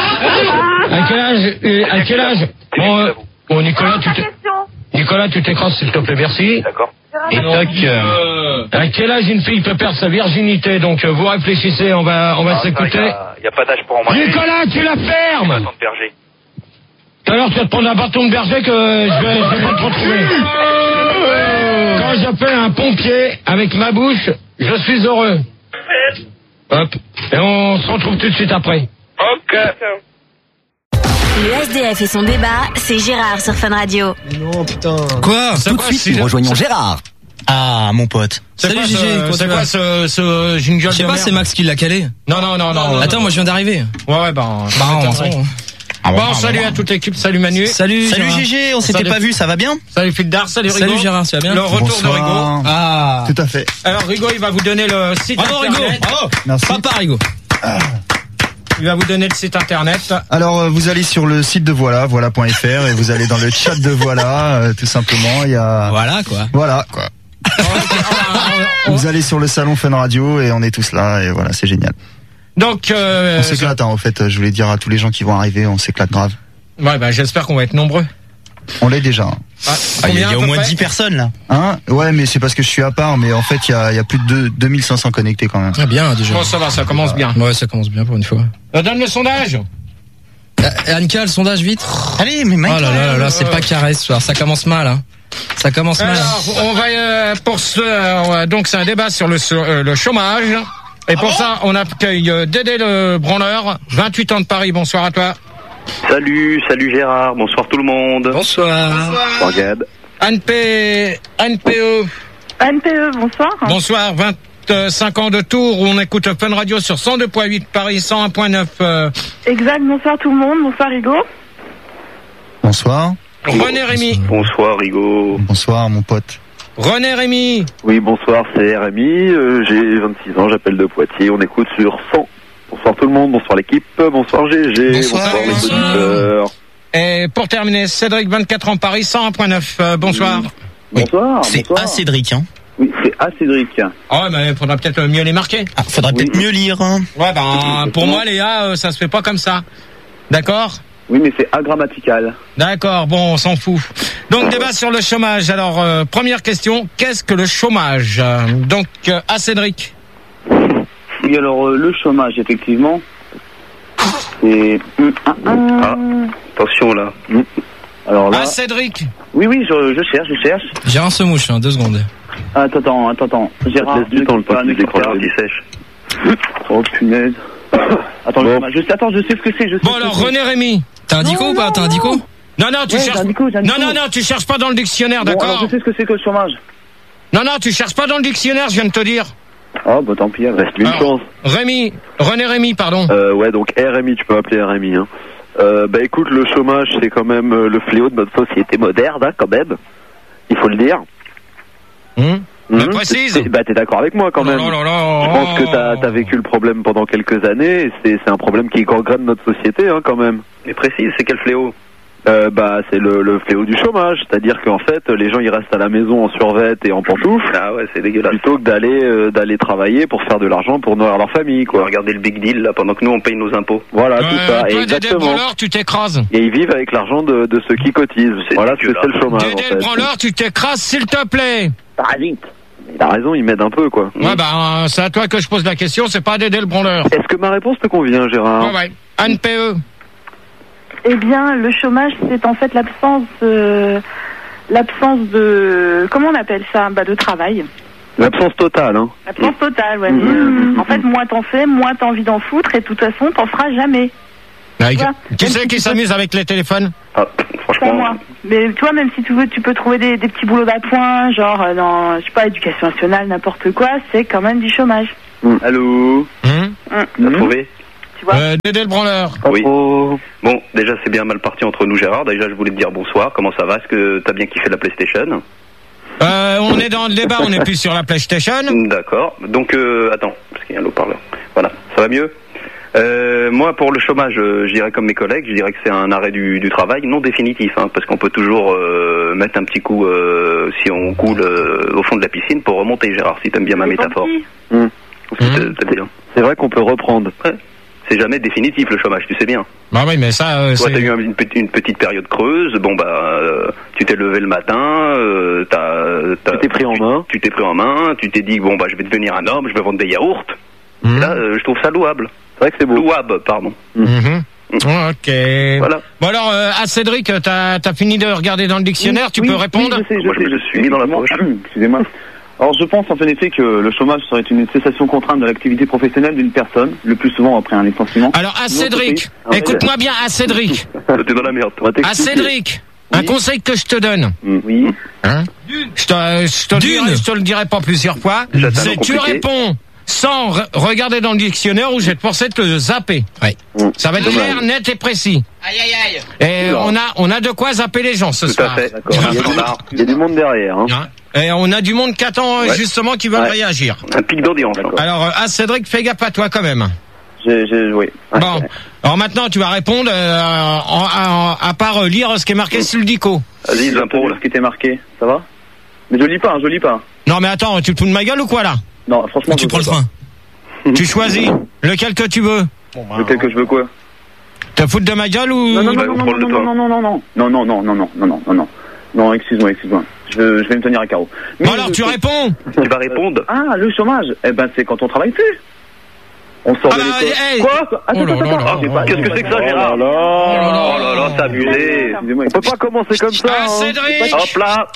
À quel âge Bon, Nicolas, tu t'écrases, s'il te plaît, merci. D'accord. Et toc, à quel âge une fille peut perdre sa virginité? Donc, vous réfléchissez, on va s'écouter. Il n'y a pas d'âge pour en manger. Nicolas, tu la fermes. Bâton de berger. Tout à l'heure, tu vas te prendre un bâton de berger que je vais pas te retrouver. Quand j'appelle un pompier avec ma bouche, je suis heureux. Hop. Et on se retrouve tout de suite après. Ok. Le SDF et son débat, c'est Gérard sur Fun Radio. Non, putain. Quoi? Tout de suite, nous rejoignons Gérard. Ah, mon pote. Salut Gégé, c'est quoi ce jingle? Je sais pas, c'est Max qui l'a calé. Non. Attends, moi je viens d'arriver. Ouais, bon, salut à toute l'équipe, salut Manu. Salut Gégé, on s'était pas vu, ça va bien? Salut Fildar, salut Rigo. Salut Gérard, ça va bien? Le retour de Rigo. Ah, tout à fait. Alors Rigo, il va vous donner le site internet. Rigo, bravo. Merci. Papa Rigo. Il va vous donner le site internet. Alors, vous allez sur le site de voilà.fr et vous allez dans le chat de Voilà, tout simplement. Il y a... Voilà, quoi. Vous allez sur le salon Fun Radio et on est tous là et voilà, c'est génial. Donc, on s'éclate, en fait, je voulais dire à tous les gens qui vont arriver, on s'éclate grave. Ouais, j'espère qu'on va être nombreux. On l'est déjà. Il y a au moins 10 personnes là. Hein? Ouais, mais c'est parce que je suis à part, mais en fait, il y a plus de 2500 connectés quand même. Ah bien, déjà. Bon, ça va, ça commence bien. Ouais, ça commence bien pour une fois. Donne le sondage. Annika, le sondage vite. Allez, mais mec. Oh là, c'est pas carré ce soir, ça commence mal, hein. Ça commence mal. Alors, on va pour donc c'est un débat sur le chômage. Et pour ça, on accueille Dédé le branleur, 28 ans de Paris. Bonsoir à toi. Salut Gérard, bonsoir tout le monde. Bonsoir. Bonsoir Gab. NPE. NPE, bonsoir. Bonsoir, 25 ans de Tours, où on écoute Fun Radio sur 102.8 Paris, 101.9. Exact, bonsoir tout le monde, bonsoir Rigo. Bonsoir. René Rémy. Bonsoir Rigo. Bonsoir mon pote. René Rémy. Oui, bonsoir, c'est Rémi, j'ai 26 ans, j'appelle de Poitiers, on écoute sur 100. Bonsoir tout le monde, bonsoir l'équipe, bonsoir GG, bonsoir les auditeurs. Et pour terminer, Cédric, 24 ans Paris, 101.9, bonsoir. Bonsoir. C'est à Cédric, hein. Oui, c'est à Cédric. Ah ouais, mais faudra peut-être mieux les marquer. Ah, faudra peut-être mieux lire, hein. Ouais, pour moi, Léa, ça se fait pas comme ça. D'accord? Oui, mais c'est agrammatical. D'accord, bon, on s'en fout. Donc, débat sur le chômage. Alors, première question, qu'est-ce que le chômage? Donc, à Cédric. Oui, alors, le chômage, effectivement, c'est... attention, là. Alors là... À Cédric. Oui, je cherche. Gérard se mouche, 2 secondes. Attends. Gérard, laisse du temps, le temps que tu décroches qui sèche. Oh, punaise. Attends, je sais ce que c'est, Bon, alors, René Rémy. T'as un dico ou pas? T'as un dico? Non, tu cherches. Non, tu cherches pas dans le dictionnaire, d'accord? Alors, je sais ce que c'est que le chômage. Non, tu cherches pas dans le dictionnaire, je viens de te dire. Oh, bah tant pis, reste une chance. René Rémy, pardon. Ouais, donc RMI, tu peux m'appeler RMI, hein. Bah écoute, le chômage, c'est quand même le fléau de notre société moderne, hein, quand même. Il faut le dire. Précise. Bah t'es d'accord avec moi quand même. Je pense que t'as vécu le problème pendant quelques années, et c'est un problème qui gangrène notre société, hein, quand même. Mais précise, c'est quel fléau? Bah c'est le fléau du chômage, c'est-à-dire qu'en fait les gens ils restent à la maison en survêt et en pantoufles. Ah ouais, c'est dégueulasse. Plutôt que d'aller travailler pour faire de l'argent pour nourrir leur famille, quoi. Regardez le big deal là, pendant que nous on paye nos impôts. Voilà, tout ça. Toi, exactement. Dédé le branleur, tu t'écrases. Et ils vivent avec l'argent de ceux qui cotisent. Voilà, c'est le chômage. Dédé le branleur, tu t'écrases, s'il te plaît. Parasite. T'as raison, il m'aide un peu, quoi. Ouais, c'est à toi que je pose la question, c'est pas à Dédé le branleur. Est-ce que ma réponse te convient, Gérard? Ouais. NPE. Eh bien, le chômage, c'est en fait l'absence de... Comment on appelle ça? De travail. L'absence totale, hein. L'absence totale, ouais. En fait, moins t'en fais, moins t'as envie d'en foutre, et de toute façon, t'en feras jamais. Qui c'est qui s'amuse avec les téléphones? Franchement. Moi. Mais tu vois, même si tu veux, tu peux trouver des petits boulots d'appoint, genre dans, je sais pas, éducation nationale, n'importe quoi, c'est quand même du chômage. Allô? T'as trouvé? Tu vois? Dédé le branleur. Oui. Bon, déjà c'est bien mal parti entre nous, Gérard. Déjà je voulais te dire bonsoir, comment ça va? Est-ce que t'as bien kiffé la PlayStation? On est dans le débat, on n'est plus sur la PlayStation. D'accord, donc attends, parce qu'il y a un haut-parleur. Voilà, ça va mieux? Moi, pour le chômage, je dirais comme mes collègues, je dirais que c'est un arrêt du travail non définitif, hein, parce qu'on peut toujours mettre un petit coup si on coule au fond de la piscine pour remonter, Gérard, si t'aimes bien ma métaphore. C'est vrai qu'on peut reprendre. Ouais. C'est jamais définitif le chômage, tu sais bien. Bah oui, mais ça... Toi, t'as eu une petite période creuse, tu t'es levé le matin, tu t'es pris en main, tu t'es dit, je vais devenir un homme, je vais vendre des yaourts. Là, je trouve ça louable. C'est vrai que c'est beau. Louable, pardon. Ok. Voilà. Bon alors, à Cédric, t'as fini de regarder dans le dictionnaire, tu peux répondre? Je me suis mis dans la poche. Excusez-moi. Alors je pense en effet que le chômage serait une cessation contrainte de l'activité professionnelle d'une personne, le plus souvent après un licenciement. Alors à Cédric, écoute-moi bien, à Cédric. T'es dans la merde. À Cédric, un conseil que je te donne. Oui. Hein? Je te le dirai pas plusieurs fois. C'est tu réponds sans regarder dans le dictionnaire ou je vais te forcer de te zapper. Ouais. Ça va être clair, net et précis. Aïe aïe aïe. Et on a de quoi zapper les gens ce soir. Tout à fait. Il y a du monde derrière. Hein. Et on a du monde qui attend justement qui veulent réagir. Un pic d'audience. Alors à Cédric, fais gaffe à toi quand même. Oui. Bon, alors maintenant tu vas répondre à part lire ce qui est marqué sur le dico. Vas-y, pour ce qui était marqué, ça va? Mais je lis pas. Non mais attends, tu te fous de ma gueule ou quoi là? Non, franchement. Tu prends le train. Tu choisis lequel que tu veux. Lequel que je veux quoi? Te foutre de ma gueule ou? Non, excuse-moi. Je vais me tenir à carreau. Bon alors tu réponds. Tu vas répondre. Ah, le chômage. Eh ben c'est quand on travaille plus. On sort de l'école. Quoi? Attends. Qu'est-ce que c'est que ça, Gérard? Oh là là, c'est abusé. On peut pas commencer comme ça. Ah, Cédric. Hop là.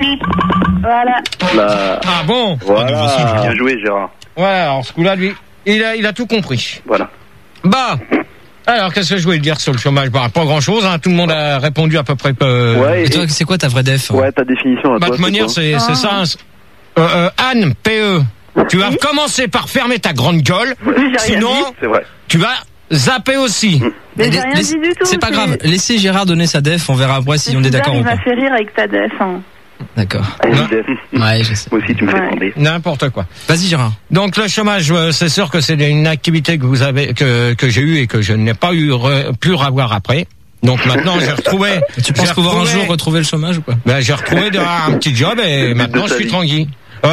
Voilà. Ah bon? Voilà. Bien joué, Gérard. Voilà, alors ce coup-là, lui, il a tout compris. Voilà. Bah, alors qu'est-ce que je voulais dire sur le chômage? Bah, pas grand-chose, hein. Tout le monde a répondu à peu près. Et toi, c'est quoi ta vraie def? Ouais, ta définition. Bah, de toute manière, c'est ça. Anne, PE. Tu vas commencer par fermer ta grande gueule, sinon tu vas zapper aussi. Mais j'ai rien dit du tout. C'est pas grave, laissez Gérard donner sa def, on verra après si on est d'accord ou pas. Il m'a fait rire avec ta def. Hein. D'accord. Ouais, je sais. Moi aussi, tu me fais tomber. N'importe quoi. Vas-y, Gérard. Donc le chômage, c'est sûr que c'est une activité que vous avez, que j'ai eue et que je n'ai pas pu revoir après. Donc maintenant j'ai retrouvé. Tu penses pouvoir un jour retrouver le chômage ou quoi? Ben j'ai retrouvé un petit job et maintenant je suis tranquille.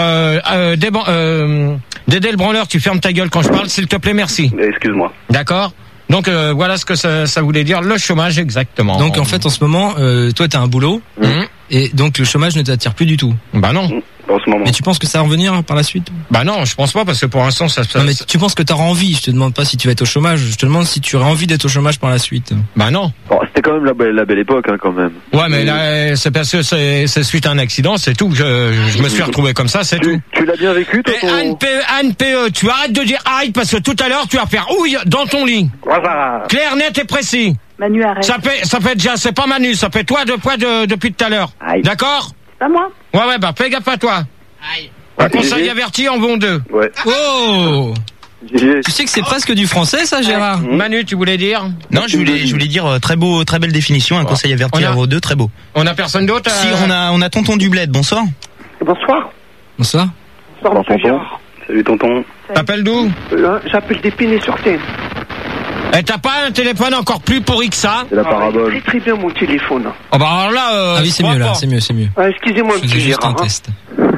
Dédé le branleur, tu fermes ta gueule quand je parle, s'il te plaît, merci. Excuse-moi. D'accord. Donc voilà ce que ça voulait dire, le chômage exactement. Donc en fait en ce moment, toi t'as un boulot et donc le chômage ne t'attire plus du tout. Bah non. En ce moment. Et tu penses que ça va revenir par la suite? Bah non, je pense pas parce que pour l'instant ça. Non mais tu penses que t'auras envie? Je te demande pas si tu vas être au chômage. Je te demande si tu auras envie d'être au chômage par la suite. Bah non. Bon, c'était quand même la belle époque, hein, quand même. Ouais, mais là c'est parce que c'est suite à un accident, c'est tout. Je me suis retrouvé comme ça, c'est tout. Tu l'as bien vécu, toi? Anne PE, tu arrêtes de dire aïe parce que tout à l'heure tu vas faire ouille dans ton lit. Clair, net et précis. Manu, arrête. Ça fait déjà, c'est pas Manu, ça fait toi depuis tout à l'heure. D'accord? Pas moi. Ouais, bah fais gaffe à toi. Aïe. Un conseil averti en vaut deux. Ouais. Oh! Tu sais que c'est presque du français, ça, Gérard? Manu, tu voulais dire? Non, je voulais dire très belle définition, un conseil averti en vaut deux, très beau. On a personne d'autre? Si, on a tonton du bled, bonsoir. Bonsoir. Bonsoir. Bonsoir, monsieur Gérard. Salut, tonton. T'appelles d'où? J'appelle d'Épinay-sur-Seine. Et t'as pas un téléphone encore plus pourri que ça? C'est la parabole. Très très bien mon téléphone. Oh bah alors là, ah oui, c'est mieux là, c'est mieux. Excusez-moi, monsieur Gérard. Un test.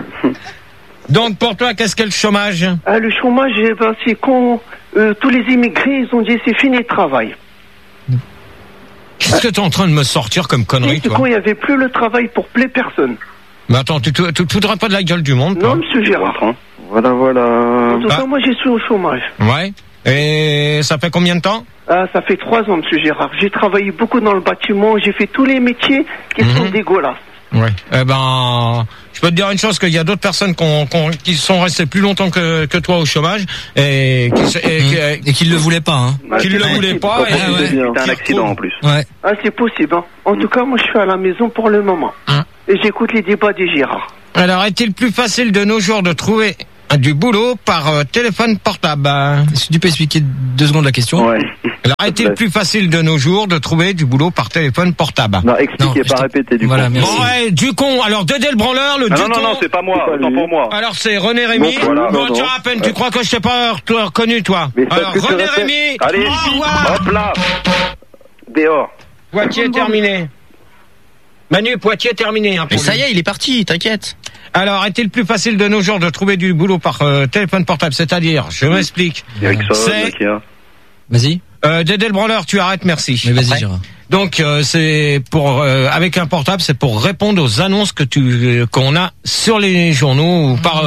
Donc pour toi, qu'est-ce qu'est le chômage? Le chômage, c'est quand tous les immigrés, ils ont dit c'est fini le travail. Qu'est-ce que t'es en train de me sortir comme connerie, toi? Quand il n'y avait plus le travail pour plein personne. Mais attends, tu te foudras pas de la gueule du monde, toi? Non, monsieur Gérard. Voilà. En tout cas, moi, je suis au chômage. Ouais. Et ça fait combien de temps? Ça fait 3 ans, monsieur Gérard. J'ai travaillé beaucoup dans le bâtiment. J'ai fait tous les métiers qui sont dégueulasses. Ouais. Eh ben, je peux te dire une chose, qu'il y a d'autres personnes qui sont restées plus longtemps que toi au chômage et qui ne le voulaient pas, hein. Qui ne le voulaient pas. C'était un accident en plus. Ouais. Ah, c'est possible. Hein. En tout cas, moi, je suis à la maison pour le moment. Et j'écoute les débats des Gérard. Alors, est-il plus facile de nos jours de trouver du boulot par téléphone portable? Est-ce que tu peux expliquer 2 secondes la question? Ouais. Alors, est-il plus facile de nos jours de trouver du boulot par téléphone portable? Non, expliquez, pas répéter du coup. Voilà, merci. Bon, ouais, du con. Alors, Dédé le branleur, du con. Non, c'est pas moi, autant pour moi. Alors, c'est René Rémy. Bon, tu as à peine, tu crois que je t'ai pas reconnu, toi? Alors, René Rémy. Allez, hop là. Dehors. Poitiers terminé. Manu, Poitiers terminé. Hein, ça y est, il est parti, t'inquiète. Alors, est-il plus facile de nos jours de trouver du boulot par téléphone portable? C'est-à-dire, je m'explique. Vas-y. Dédé le branleur, tu arrêtes, merci. Mais vas-y, Gérard. Donc c'est pour avec un portable, c'est pour répondre aux annonces qu'on a sur les journaux ou par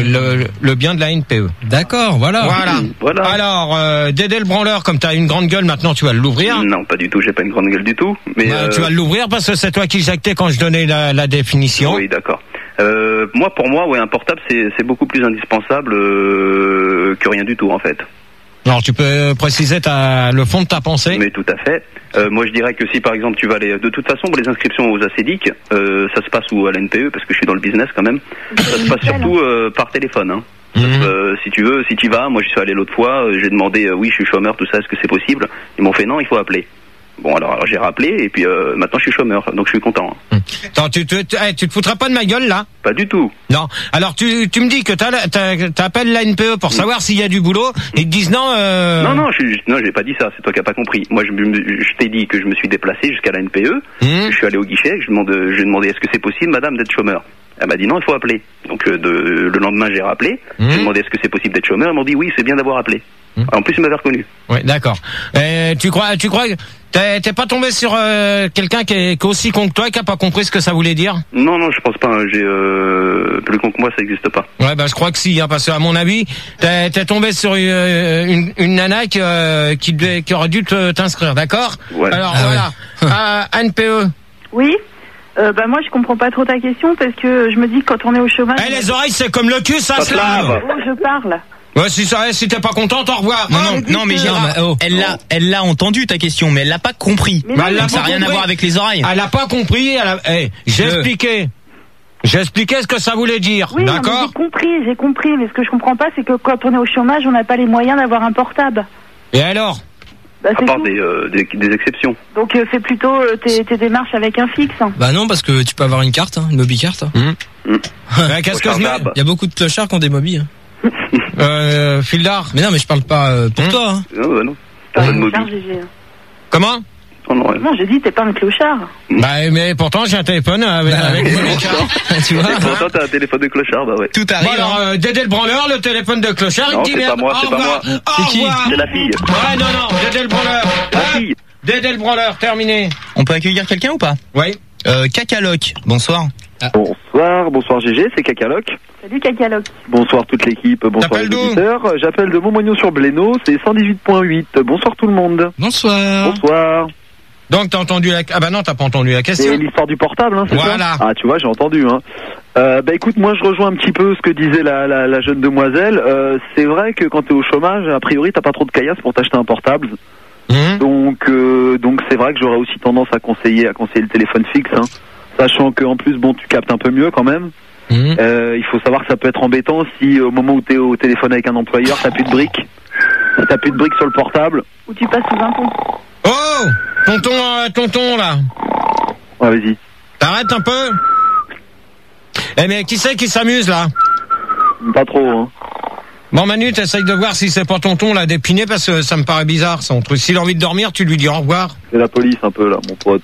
le bien de la NPE. D'accord, voilà. Alors Dédé le branleur, comme tu as une grande gueule maintenant, tu vas l'ouvrir. Non, pas du tout, j'ai pas une grande gueule du tout. Mais tu vas l'ouvrir parce que c'est toi qui jactais quand je donnais la définition. Oui, d'accord. Pour moi, un portable c'est beaucoup plus indispensable que rien du tout en fait. Alors tu peux préciser le fond de ta pensée? Mais tout à fait. Moi je dirais que si par exemple tu vas aller, de toute façon pour les inscriptions aux ACDIC, ça se passe à la NPE parce que je suis dans le business quand même. Ça se passe surtout par téléphone. Hein. Si tu veux, si tu vas, moi je suis allé l'autre fois, j'ai demandé oui je suis chômeur, tout ça, est-ce que c'est possible? Ils m'ont fait non, il faut appeler. Bon alors j'ai rappelé et puis maintenant je suis chômeur, donc je suis content. Attends, tu te foutras pas de ma gueule là? Pas du tout. Non. Alors tu me dis que t'appelles la NPE pour savoir s'il y a du boulot et ils te disent non. Non, j'ai pas dit ça. C'est toi qui as pas compris. Moi je t'ai dit que je me suis déplacé jusqu'à la NPE. Je suis allé au guichet. J'ai demandé est-ce que c'est possible, madame, d'être chômeur? Elle m'a dit non, il faut appeler. Donc le lendemain j'ai rappelé. J'ai demandé est-ce que c'est possible d'être chômeur. Ils m'ont dit oui, c'est bien d'avoir appelé. En plus ils m'avaient reconnu. Oui, d'accord. Tu crois t'es pas tombé sur quelqu'un qui est aussi con que toi et qui a pas compris ce que ça voulait dire? Non, je pense pas. J'ai plus con que moi, ça existe pas. Ouais, je crois que si, hein, parce que à mon avis, t'es tombé sur une nana qui aurait dû t'inscrire, d'accord? Ouais. Alors voilà. NPE. Oui. Moi je comprends pas trop ta question parce que je me dis que quand on est au chômage. Les oreilles c'est comme le cul, ça se lave. Oh, je parle. Ouais, si t'es pas contente, au revoir. Non, mais elle l'a entendu ta question, mais elle l'a pas compris. Ça n'a rien à voir avec les oreilles. Elle a pas compris. J'ai expliqué. J'ai expliqué ce que ça voulait dire. Oui, d'accord. J'ai compris. Mais ce que je comprends pas, c'est que quand on est au chômage, on n'a pas les moyens d'avoir un portable. Et alors? À part des exceptions. Donc fais plutôt tes démarches avec un fixe. Bah non, parce que tu peux avoir une carte, une mobicarte. Qu'est-ce que je mets? Il y a beaucoup de clochards qui ont des mobiles. Fil d'art. Mais non, mais je parle pas pour toi. Hein. Non. Pas de mobile. Comment? Non, j'ai dit t'es pas un clochard. Mais pourtant j'ai un téléphone avec tu vois. Et pourtant t'as un téléphone de clochard, bah ouais. Tout arrive. Bon, alors Dédé le branleur, le téléphone de clochard, non, il dit c'est pas moi, c'est pas moi. C'est qui? C'est la fille. Ouais, non, Dédé le branleur. La fille. Dédé le branleur, terminé. On peut accueillir quelqu'un ou pas? Oui. Cacaloc, bonsoir. Bonsoir GG, c'est Cacaloc. Salut Cacaloc. Bonsoir toute l'équipe, bonsoir les auditeurs. J'appelle de Montmagnon-sur-Blénaud, c'est 118.8. Bonsoir tout le monde. Bonsoir. Donc t'as entendu la... Ah bah non, t'as pas entendu la question. C'est l'histoire du portable, hein, c'est voilà. Ça? Ah tu vois, j'ai entendu. Écoute, moi je rejoins un petit peu ce que disait la jeune demoiselle. C'est vrai que quand t'es au chômage, a priori t'as pas trop de caillasse pour t'acheter un portable. Donc c'est vrai que j'aurais aussi tendance à conseiller le téléphone fixe, hein. Sachant qu'en plus tu captes un peu mieux quand même. Il faut savoir que ça peut être embêtant si au moment où t'es au téléphone avec un employeur t'as plus de briques. Si t'as plus de briques sur le portable. Ou tu passes sous un pont. Oh, tonton là. Ouais, vas-y. T'arrêtes un peu. Mais qui c'est qui s'amuse là? Pas trop, hein. Bon Manu, t'essayes de voir si c'est pas tonton là d'épiné parce que ça me paraît bizarre son truc. S'il a envie de dormir, tu lui dis au revoir. C'est la police un peu là, mon pote.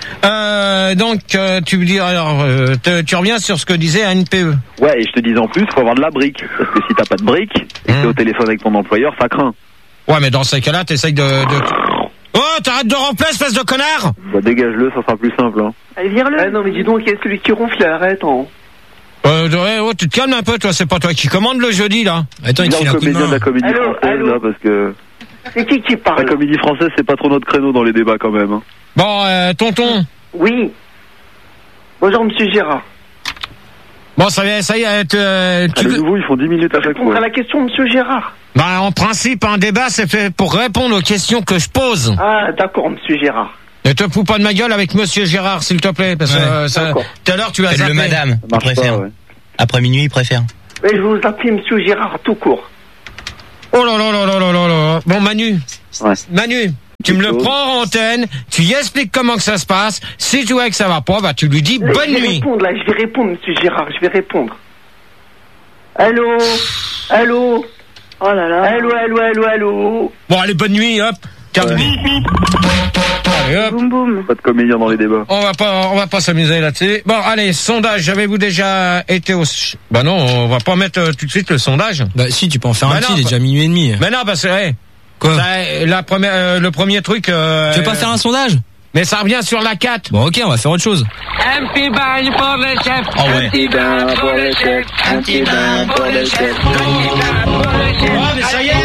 Tu me dis alors, tu reviens sur ce que disait NPE. Ouais, et je te disais en plus, faut avoir de la brique. Parce que si t'as pas de brique, et que t'es au téléphone avec ton employeur, ça craint. Ouais, mais dans ces cas-là, t'essayes de... Oh, t'arrêtes de ronfler, espèce de connard! Bah dégage-le, ça sera plus simple, hein. Allez, vire-le. Non mais dis donc, il y a celui qui ronfle, arrête, hein. Tu te calmes un peu, toi, c'est pas toi qui commande le jeudi, là. Attends, il est un comédien de la comédie française, là, parce que... C'est qui parle? La comédie française, c'est pas trop notre créneau dans les débats, quand même, hein. Bon, tonton. Oui. Bonjour, monsieur Gérard. Bon, ça y est, les nouveaux, ils font 10 minutes à chaque fois. À la question, monsieur Gérard. Bah, en principe, un débat, c'est fait pour répondre aux questions que je pose. Ah, d'accord, monsieur Gérard. Ne te fous pas de ma gueule avec monsieur Gérard, s'il te plaît, parce que tout à l'heure, tu as zappé. Le madame, il préfère. Ouais. Après minuit, il préfère. Mais je vous appelle monsieur Gérard tout court. Oh là là là là là là là. Bon, Manu. Ouais. Manu. Tu me le prends en antenne, tu y expliques comment que ça se passe. Si tu vois que ça va pas, bah tu lui dis bonne nuit. Je vais répondre, monsieur Gérard, je vais répondre. Allô? Oh là là. Allô? Bon, allez, bonne nuit, hop. Allez, hop. Boum boum. Pas de comédien dans les débats. On va pas s'amuser là-dessus. Bon, allez, sondage. Avez-vous déjà été au... Bah non, on va pas mettre tout de suite le sondage. Bah si, tu peux en faire un petit, il est déjà minuit et demi. Mais non, parce que... Quoi? Le premier truc... Tu veux pas faire un sondage? Mais ça revient sur la 4. Bon, ok, on va faire autre chose. Un petit bain pour le chef. Oh ouais. Un petit bain pour le chef. Un petit bain pour le chef. Un petit bain pour le chef. Oh, mais ça y est,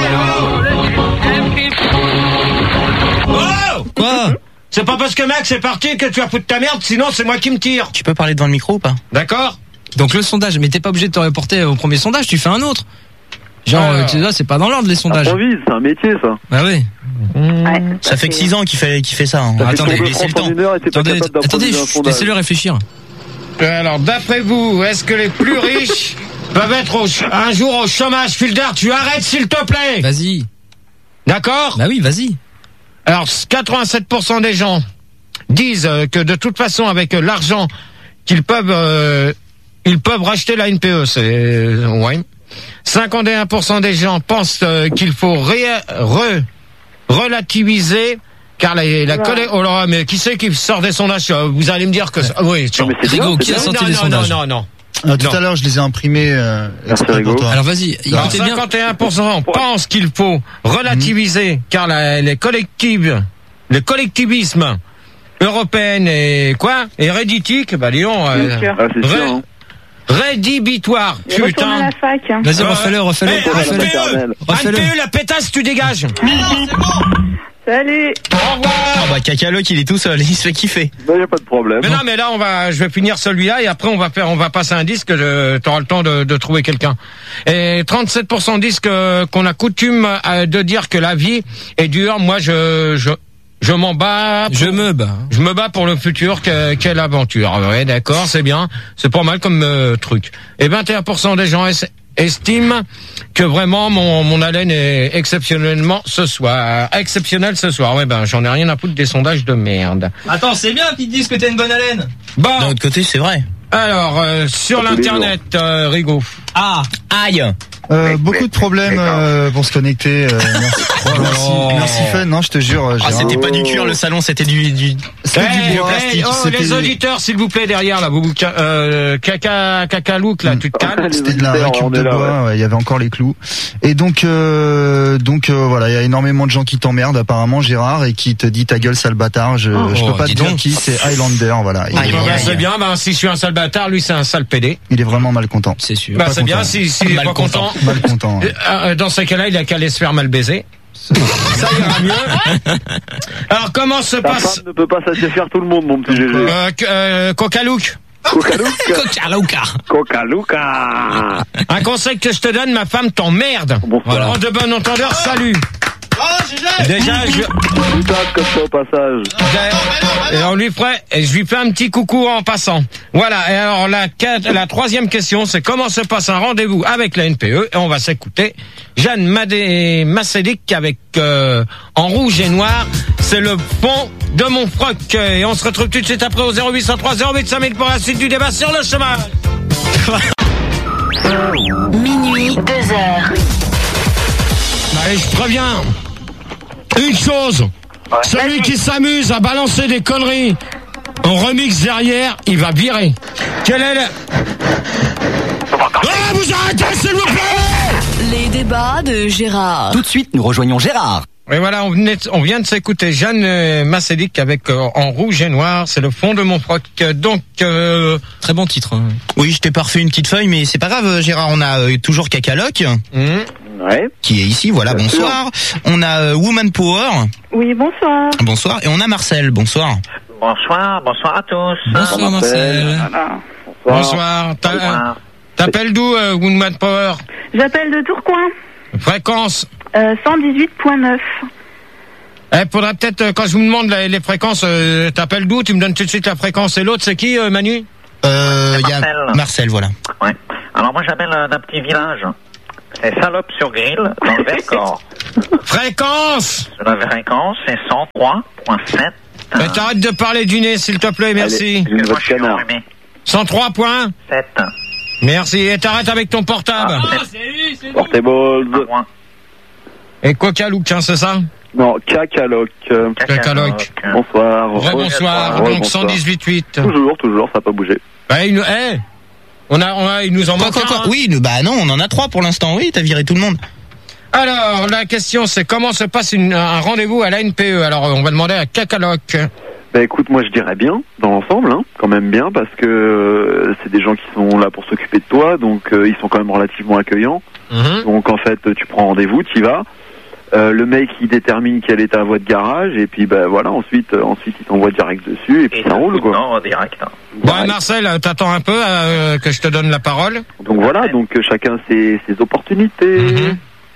oh! Quoi? C'est pas parce que Max est parti que tu vas foutre ta merde, sinon c'est moi qui me tire. Tu peux parler devant le micro ou pas? D'accord? Donc le sondage, mais t'es pas obligé de te reporter au premier sondage, tu fais un autre. Genre, tu vois, c'est pas dans l'ordre les sondages. Improvise, c'est un métier ça. Bah oui. Ça fait que 6 ans qu'il fait ça. Hein. Attendez, laissez le temps. Attendez, laissez-le réfléchir. Alors, d'après vous, est-ce que les plus riches peuvent être un jour au chômage? Filder, tu arrêtes s'il te plaît. Vas-y. D'accord? Bah oui, vas-y. Alors, 87% des gens disent que de toute façon, avec l'argent qu'ils peuvent, ils peuvent racheter la NPE. C'est ouais. 51% des gens pensent qu'il faut relativiser, car la colère. Oh là, mais qui c'est qui sort des sondages? Vous allez me dire que oui. Rigaud, qui a sorti des sondages? Non. Tout à l'heure, je les ai imprimés. Pour toi. Alors vas-y, écoutez bien. 51% pensent qu'il faut relativiser, car le collectivisme européen est quoi? Héréditique, bah disons. Rédhibitoire, putain. Vas-y, refais-le. NPE, la pétasse, tu dégages. Salut. Au revoir. Ah bah Cacaloc, il est tout seul, il se fait kiffer. Bah y a pas de problème. Mais non, mais là je vais finir celui-là et après on va passer un disque. T'auras le temps de trouver quelqu'un. Et 37% disent qu'on a coutume de dire que la vie est dure. Moi, je m'en bats. Je me bats pour le futur. Quelle aventure. Ouais, d'accord, c'est bien. C'est pas mal comme truc. Et 21% des gens estiment que vraiment mon haleine est exceptionnelle ce soir. Ouais, ben j'en ai rien à foutre des sondages de merde. Attends, c'est bien qu'ils te disent que t'as une bonne haleine. Bon. D'un autre côté, c'est vrai. Alors, sur l'internet, Rigaud. Ah, aïe. Beaucoup de problèmes pour se connecter. Merci Fun, non, je te jure. Ah, c'était pas du cuir le salon, c'était du plastique. Les auditeurs, s'il vous plaît, derrière là, vous caca-look là, tu te calmes. C'était de la récup de bois, il y avait encore les clous. Et donc voilà, il y a énormément de gens qui t'emmerdent apparemment, Gérard, et qui te dit ta gueule sale bâtard. Je peux pas te dire qui, c'est Highlander, voilà. C'est bien, si je suis un sale bâtard, lui c'est un sale pédé. Il est vraiment mal content. C'est sûr. C'est bien, s'il est pas content. Mal content. Dans ces cas-là, il a qu'à aller se faire mal baiser. Ça ira mieux. Alors, comment se passe... Ta femme ne peut pas satisfaire tout le monde, mon petit GG. Coca-look. Coca-Luca. Un conseil que je te donne, ma femme t'emmerde. Voilà. De bon entendeur, salut. Déjà, comme ça au passage. Et je lui fais un petit coucou en passant. Voilà. Et alors la troisième question, c'est comment se passe un rendez-vous avec la NPE. Et on va s'écouter Jeanne Massédic avec en rouge et noir. C'est le fond de mon froc. Et on se retrouve tout de suite après au 0803 08 5000 pour la suite du débat sur le chômage. Minuit, 2h. Allez, je préviens. Une chose, celui qui s'amuse à balancer des conneries en remix derrière, il va virer. Quelle est vous arrêtez, s'il vous plaît! Les débats de Gérard. Tout de suite, nous rejoignons Gérard. Et voilà, on vient de s'écouter Jeanne Massédic avec en rouge et noir, c'est le fond de mon froc. Donc, très bon titre. Hein. Oui, je t'ai pas refait une petite feuille, mais c'est pas grave, Gérard, on a toujours Cacaloc. Ouais. Qui est ici, voilà, bien bonsoir. Sûr. On a Woman Power. Oui, bonsoir. Bonsoir. Et on a Marcel, bonsoir. Bonsoir à tous. Bonsoir Marcel. Bonsoir. T'appelles d'où, Woman Power? J'appelle de Tourcoing. Fréquence 118.9. Faudrait peut-être, quand je vous demande les fréquences, t'appelles d'où? Tu me donnes tout de suite la fréquence. Et l'autre, c'est qui, Manu? Il y a Marcel, voilà. Ouais. Alors moi, j'appelle d'un petit village. C'est Salope-sur-Grille, dans le Vercors. Fréquence! La fréquence, c'est 103.7. Mais t'arrêtes de parler du nez, s'il te plaît, merci. 103.7. Merci, et t'arrêtes avec ton portable. Portable. Et Coca-Look, c'est ça? Non, Cacaloc. Cacaloc. Bonsoir. Rebonsoir, donc 118.8. Toujours, ça n'a pas bougé. Il nous en manque un. Oui, bah non, on en a 3 pour l'instant, oui, t'as viré tout le monde. Alors, la question c'est comment se passe un rendez-vous à la NPE. Alors, on va demander à Cacaloc. Bah écoute, moi je dirais bien, dans l'ensemble, hein, quand même bien, parce que c'est des gens qui sont là pour s'occuper de toi, donc ils sont quand même relativement accueillants. Donc en fait, tu prends rendez-vous, tu y vas. Le mec il détermine quelle est ta voie de garage et puis bah voilà, ensuite il t'envoie direct dessus et puis ça roule quoi. Non, direct. Bon Marcel, t'attends un peu que je te donne la parole. Donc voilà, donc chacun ses opportunités.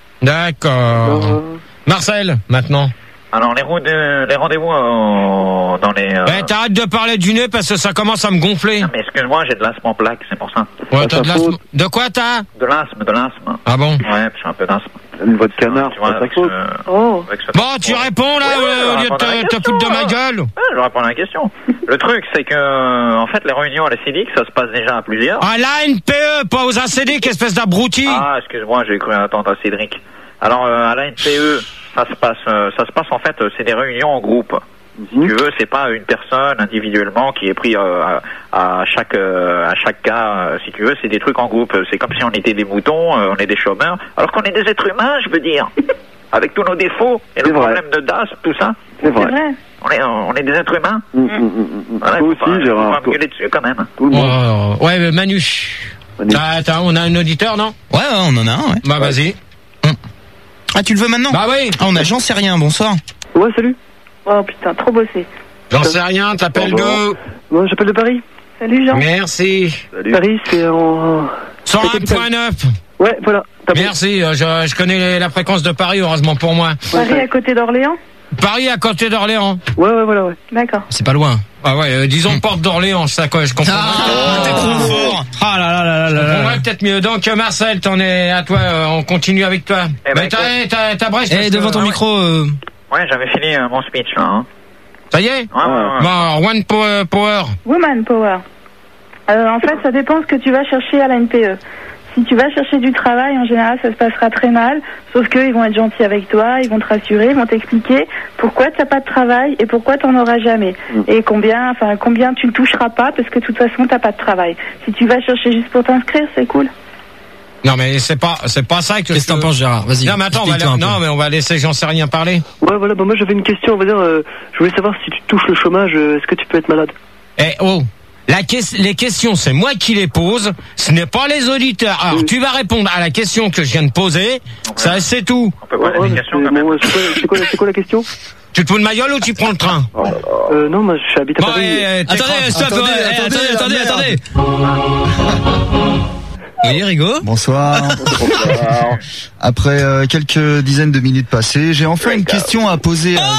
D'accord. Marcel, maintenant. Alors les rendez-vous dans les... t'arrêtes de parler du nez parce que ça commence à me gonfler. Non, mais excuse-moi, j'ai de l'asthme en plaque, c'est pour ça. Ouais, t'as de l'asthme. De quoi t'as? De l'asthme. Ah bon? Ouais, j'ai un peu d'asthme. Une voix de canard, c'est pas ta faute. Oh. Bon, tu réponds là au lieu de te foutre de ma gueule. Ouais, je réponds à la question. Le truc, c'est que, en fait, les réunions à la CEDIC, ça se passe déjà à plusieurs. À la NPE, pas aux ACDIC, espèce d'abruti. Ah, excuse-moi, j'ai cru attendre à Cédric. Alors, à la NPE, ça se passe en fait, c'est des réunions en groupe. Si tu veux, c'est pas une personne individuellement qui est pris à chaque cas. Si tu veux, c'est des trucs en groupe. C'est comme si on était des moutons, on est des chômeurs, alors qu'on est des êtres humains, je veux dire, avec tous nos défauts et nos problèmes de DAS, tout ça. C'est vrai. On est des êtres humains. Voilà, toi aussi, Gérard. Faut pas me gueuler dessus quand même. Tout le monde. Ouais, mais Manu. On a un auditeur, non? Ouais, on en a un, ouais. Bah vas-y. Ah, tu le veux maintenant? Bah oui. Ah, on a J'en sais rien, bonsoir. Ouais, salut. Oh putain, trop bossé. J'en sais rien, t'appelles de... Moi, j'appelle de Paris. Salut Jean. Merci. Salut. Paris, c'est en... 101.9. Ouais, voilà. Merci, je connais la fréquence de Paris, heureusement pour moi. Paris à côté d'Orléans? Paris à côté d'Orléans. Ouais, voilà, ouais. D'accord. C'est pas loin. Ah ouais, disons porte d'Orléans, ça quoi, je comprends. T'es trop fort. Ah là. Je comprends peut-être mieux. Donc Marcel, t'en es à toi, on continue avec toi. Ben, t'as Brest. Devant ton micro. Ouais, j'avais fini mon speech là. Hein. Ça y est? Ouais. Bon, One Power. Woman Power. En fait, ça dépend ce que tu vas chercher à la NPE. Si tu vas chercher du travail, en général, ça se passera très mal. Sauf qu'ils vont être gentils avec toi, ils vont te rassurer, ils vont t'expliquer pourquoi tu n'as pas de travail et pourquoi tu n'en auras jamais. Et combien tu ne toucheras pas parce que de toute façon, tu n'as pas de travail. Si tu vas chercher juste pour t'inscrire, c'est cool. Non mais c'est pas ça que. Qu'est-ce que t'en penses, Gérard? Vas-y. Non mais attends, mais on va laisser J'en sais rien parler. Ouais, voilà, bah moi j'avais une question, on va dire, je voulais savoir si tu touches le chômage, est-ce que tu peux être malade? Les questions, c'est moi qui les pose, ce n'est pas les auditeurs. Alors, tu vas répondre à la question que je viens de poser, ça c'est tout. On peut poser des questions quand même. C'est quoi la question? Tu te fous de ma gueule ou tu prends le train? Non, moi je habite à Paris. Attendez. Oui, Rigaud. Bonsoir. Après quelques dizaines de minutes passées, j'ai enfin une question à poser à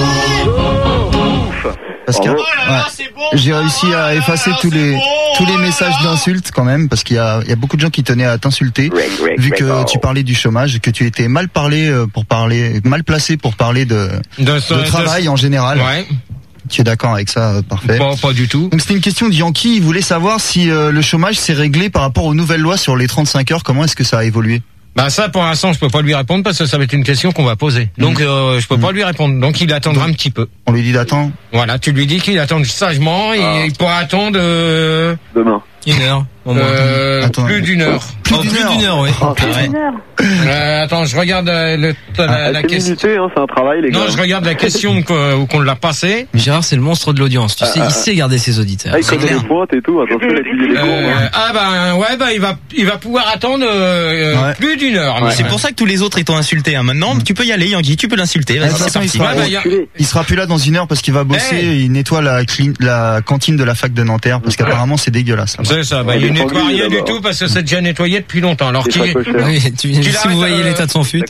parce que j'ai réussi à effacer tous les messages d'insultes quand même, parce qu'il y a beaucoup de gens qui tenaient à t'insulter, vu que tu parlais du chômage, que tu étais mal placé pour parler de travail en général. Ouais. Tu es d'accord avec ça? Parfait. Pas du tout. Donc c'était une question de Yankee, il voulait savoir si le chômage s'est réglé par rapport aux nouvelles lois sur les 35 heures, comment est-ce que ça a évolué? Bah ça pour l'instant je peux pas lui répondre parce que ça va être une question qu'on va poser. Donc je peux pas lui répondre. Donc il attendra un petit peu. On lui dit d'attendre. Voilà, tu lui dis qu'il attend sagement et il pourra attendre demain. Une heure. Plus d'une heure. Plus d'une heure, oui. Attends, je regarde la question. C'est un travail, les gars. Non, je regarde la question qu'on l'a passée. Mais Gérard, c'est le monstre de l'audience. Tu sais, il sait garder ses auditeurs. Il connaît les pointes et tout. Attention, il a étudié les cours. Il va pouvoir attendre plus d'une heure. C'est pour ça que tous les autres étant insultés. Maintenant, tu peux y aller, Yankee. Tu peux l'insulter. Vas-y, c'est parti. Il sera plus là dans une heure parce qu'il va bosser. Il nettoie la cantine de la fac de Nanterre parce qu'apparemment c'est dégueulasse. C'est ça. Il nettoie rien du tout parce que c'est déjà nettoyé depuis longtemps. Alors si vous voyez l'état de son fut.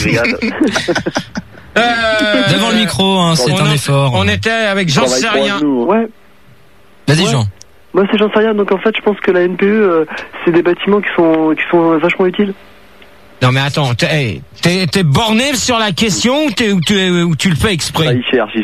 Devant le micro, c'est un effort. On était avec J'en sais rien. Ouais. Vas-y, Jean. Moi c'est J'en sais rien. Donc en fait, je pense que la NPE, c'est des bâtiments qui sont vachement utiles. Non mais attends, t'es borné sur la question ou tu le fais exprès? Il cherche.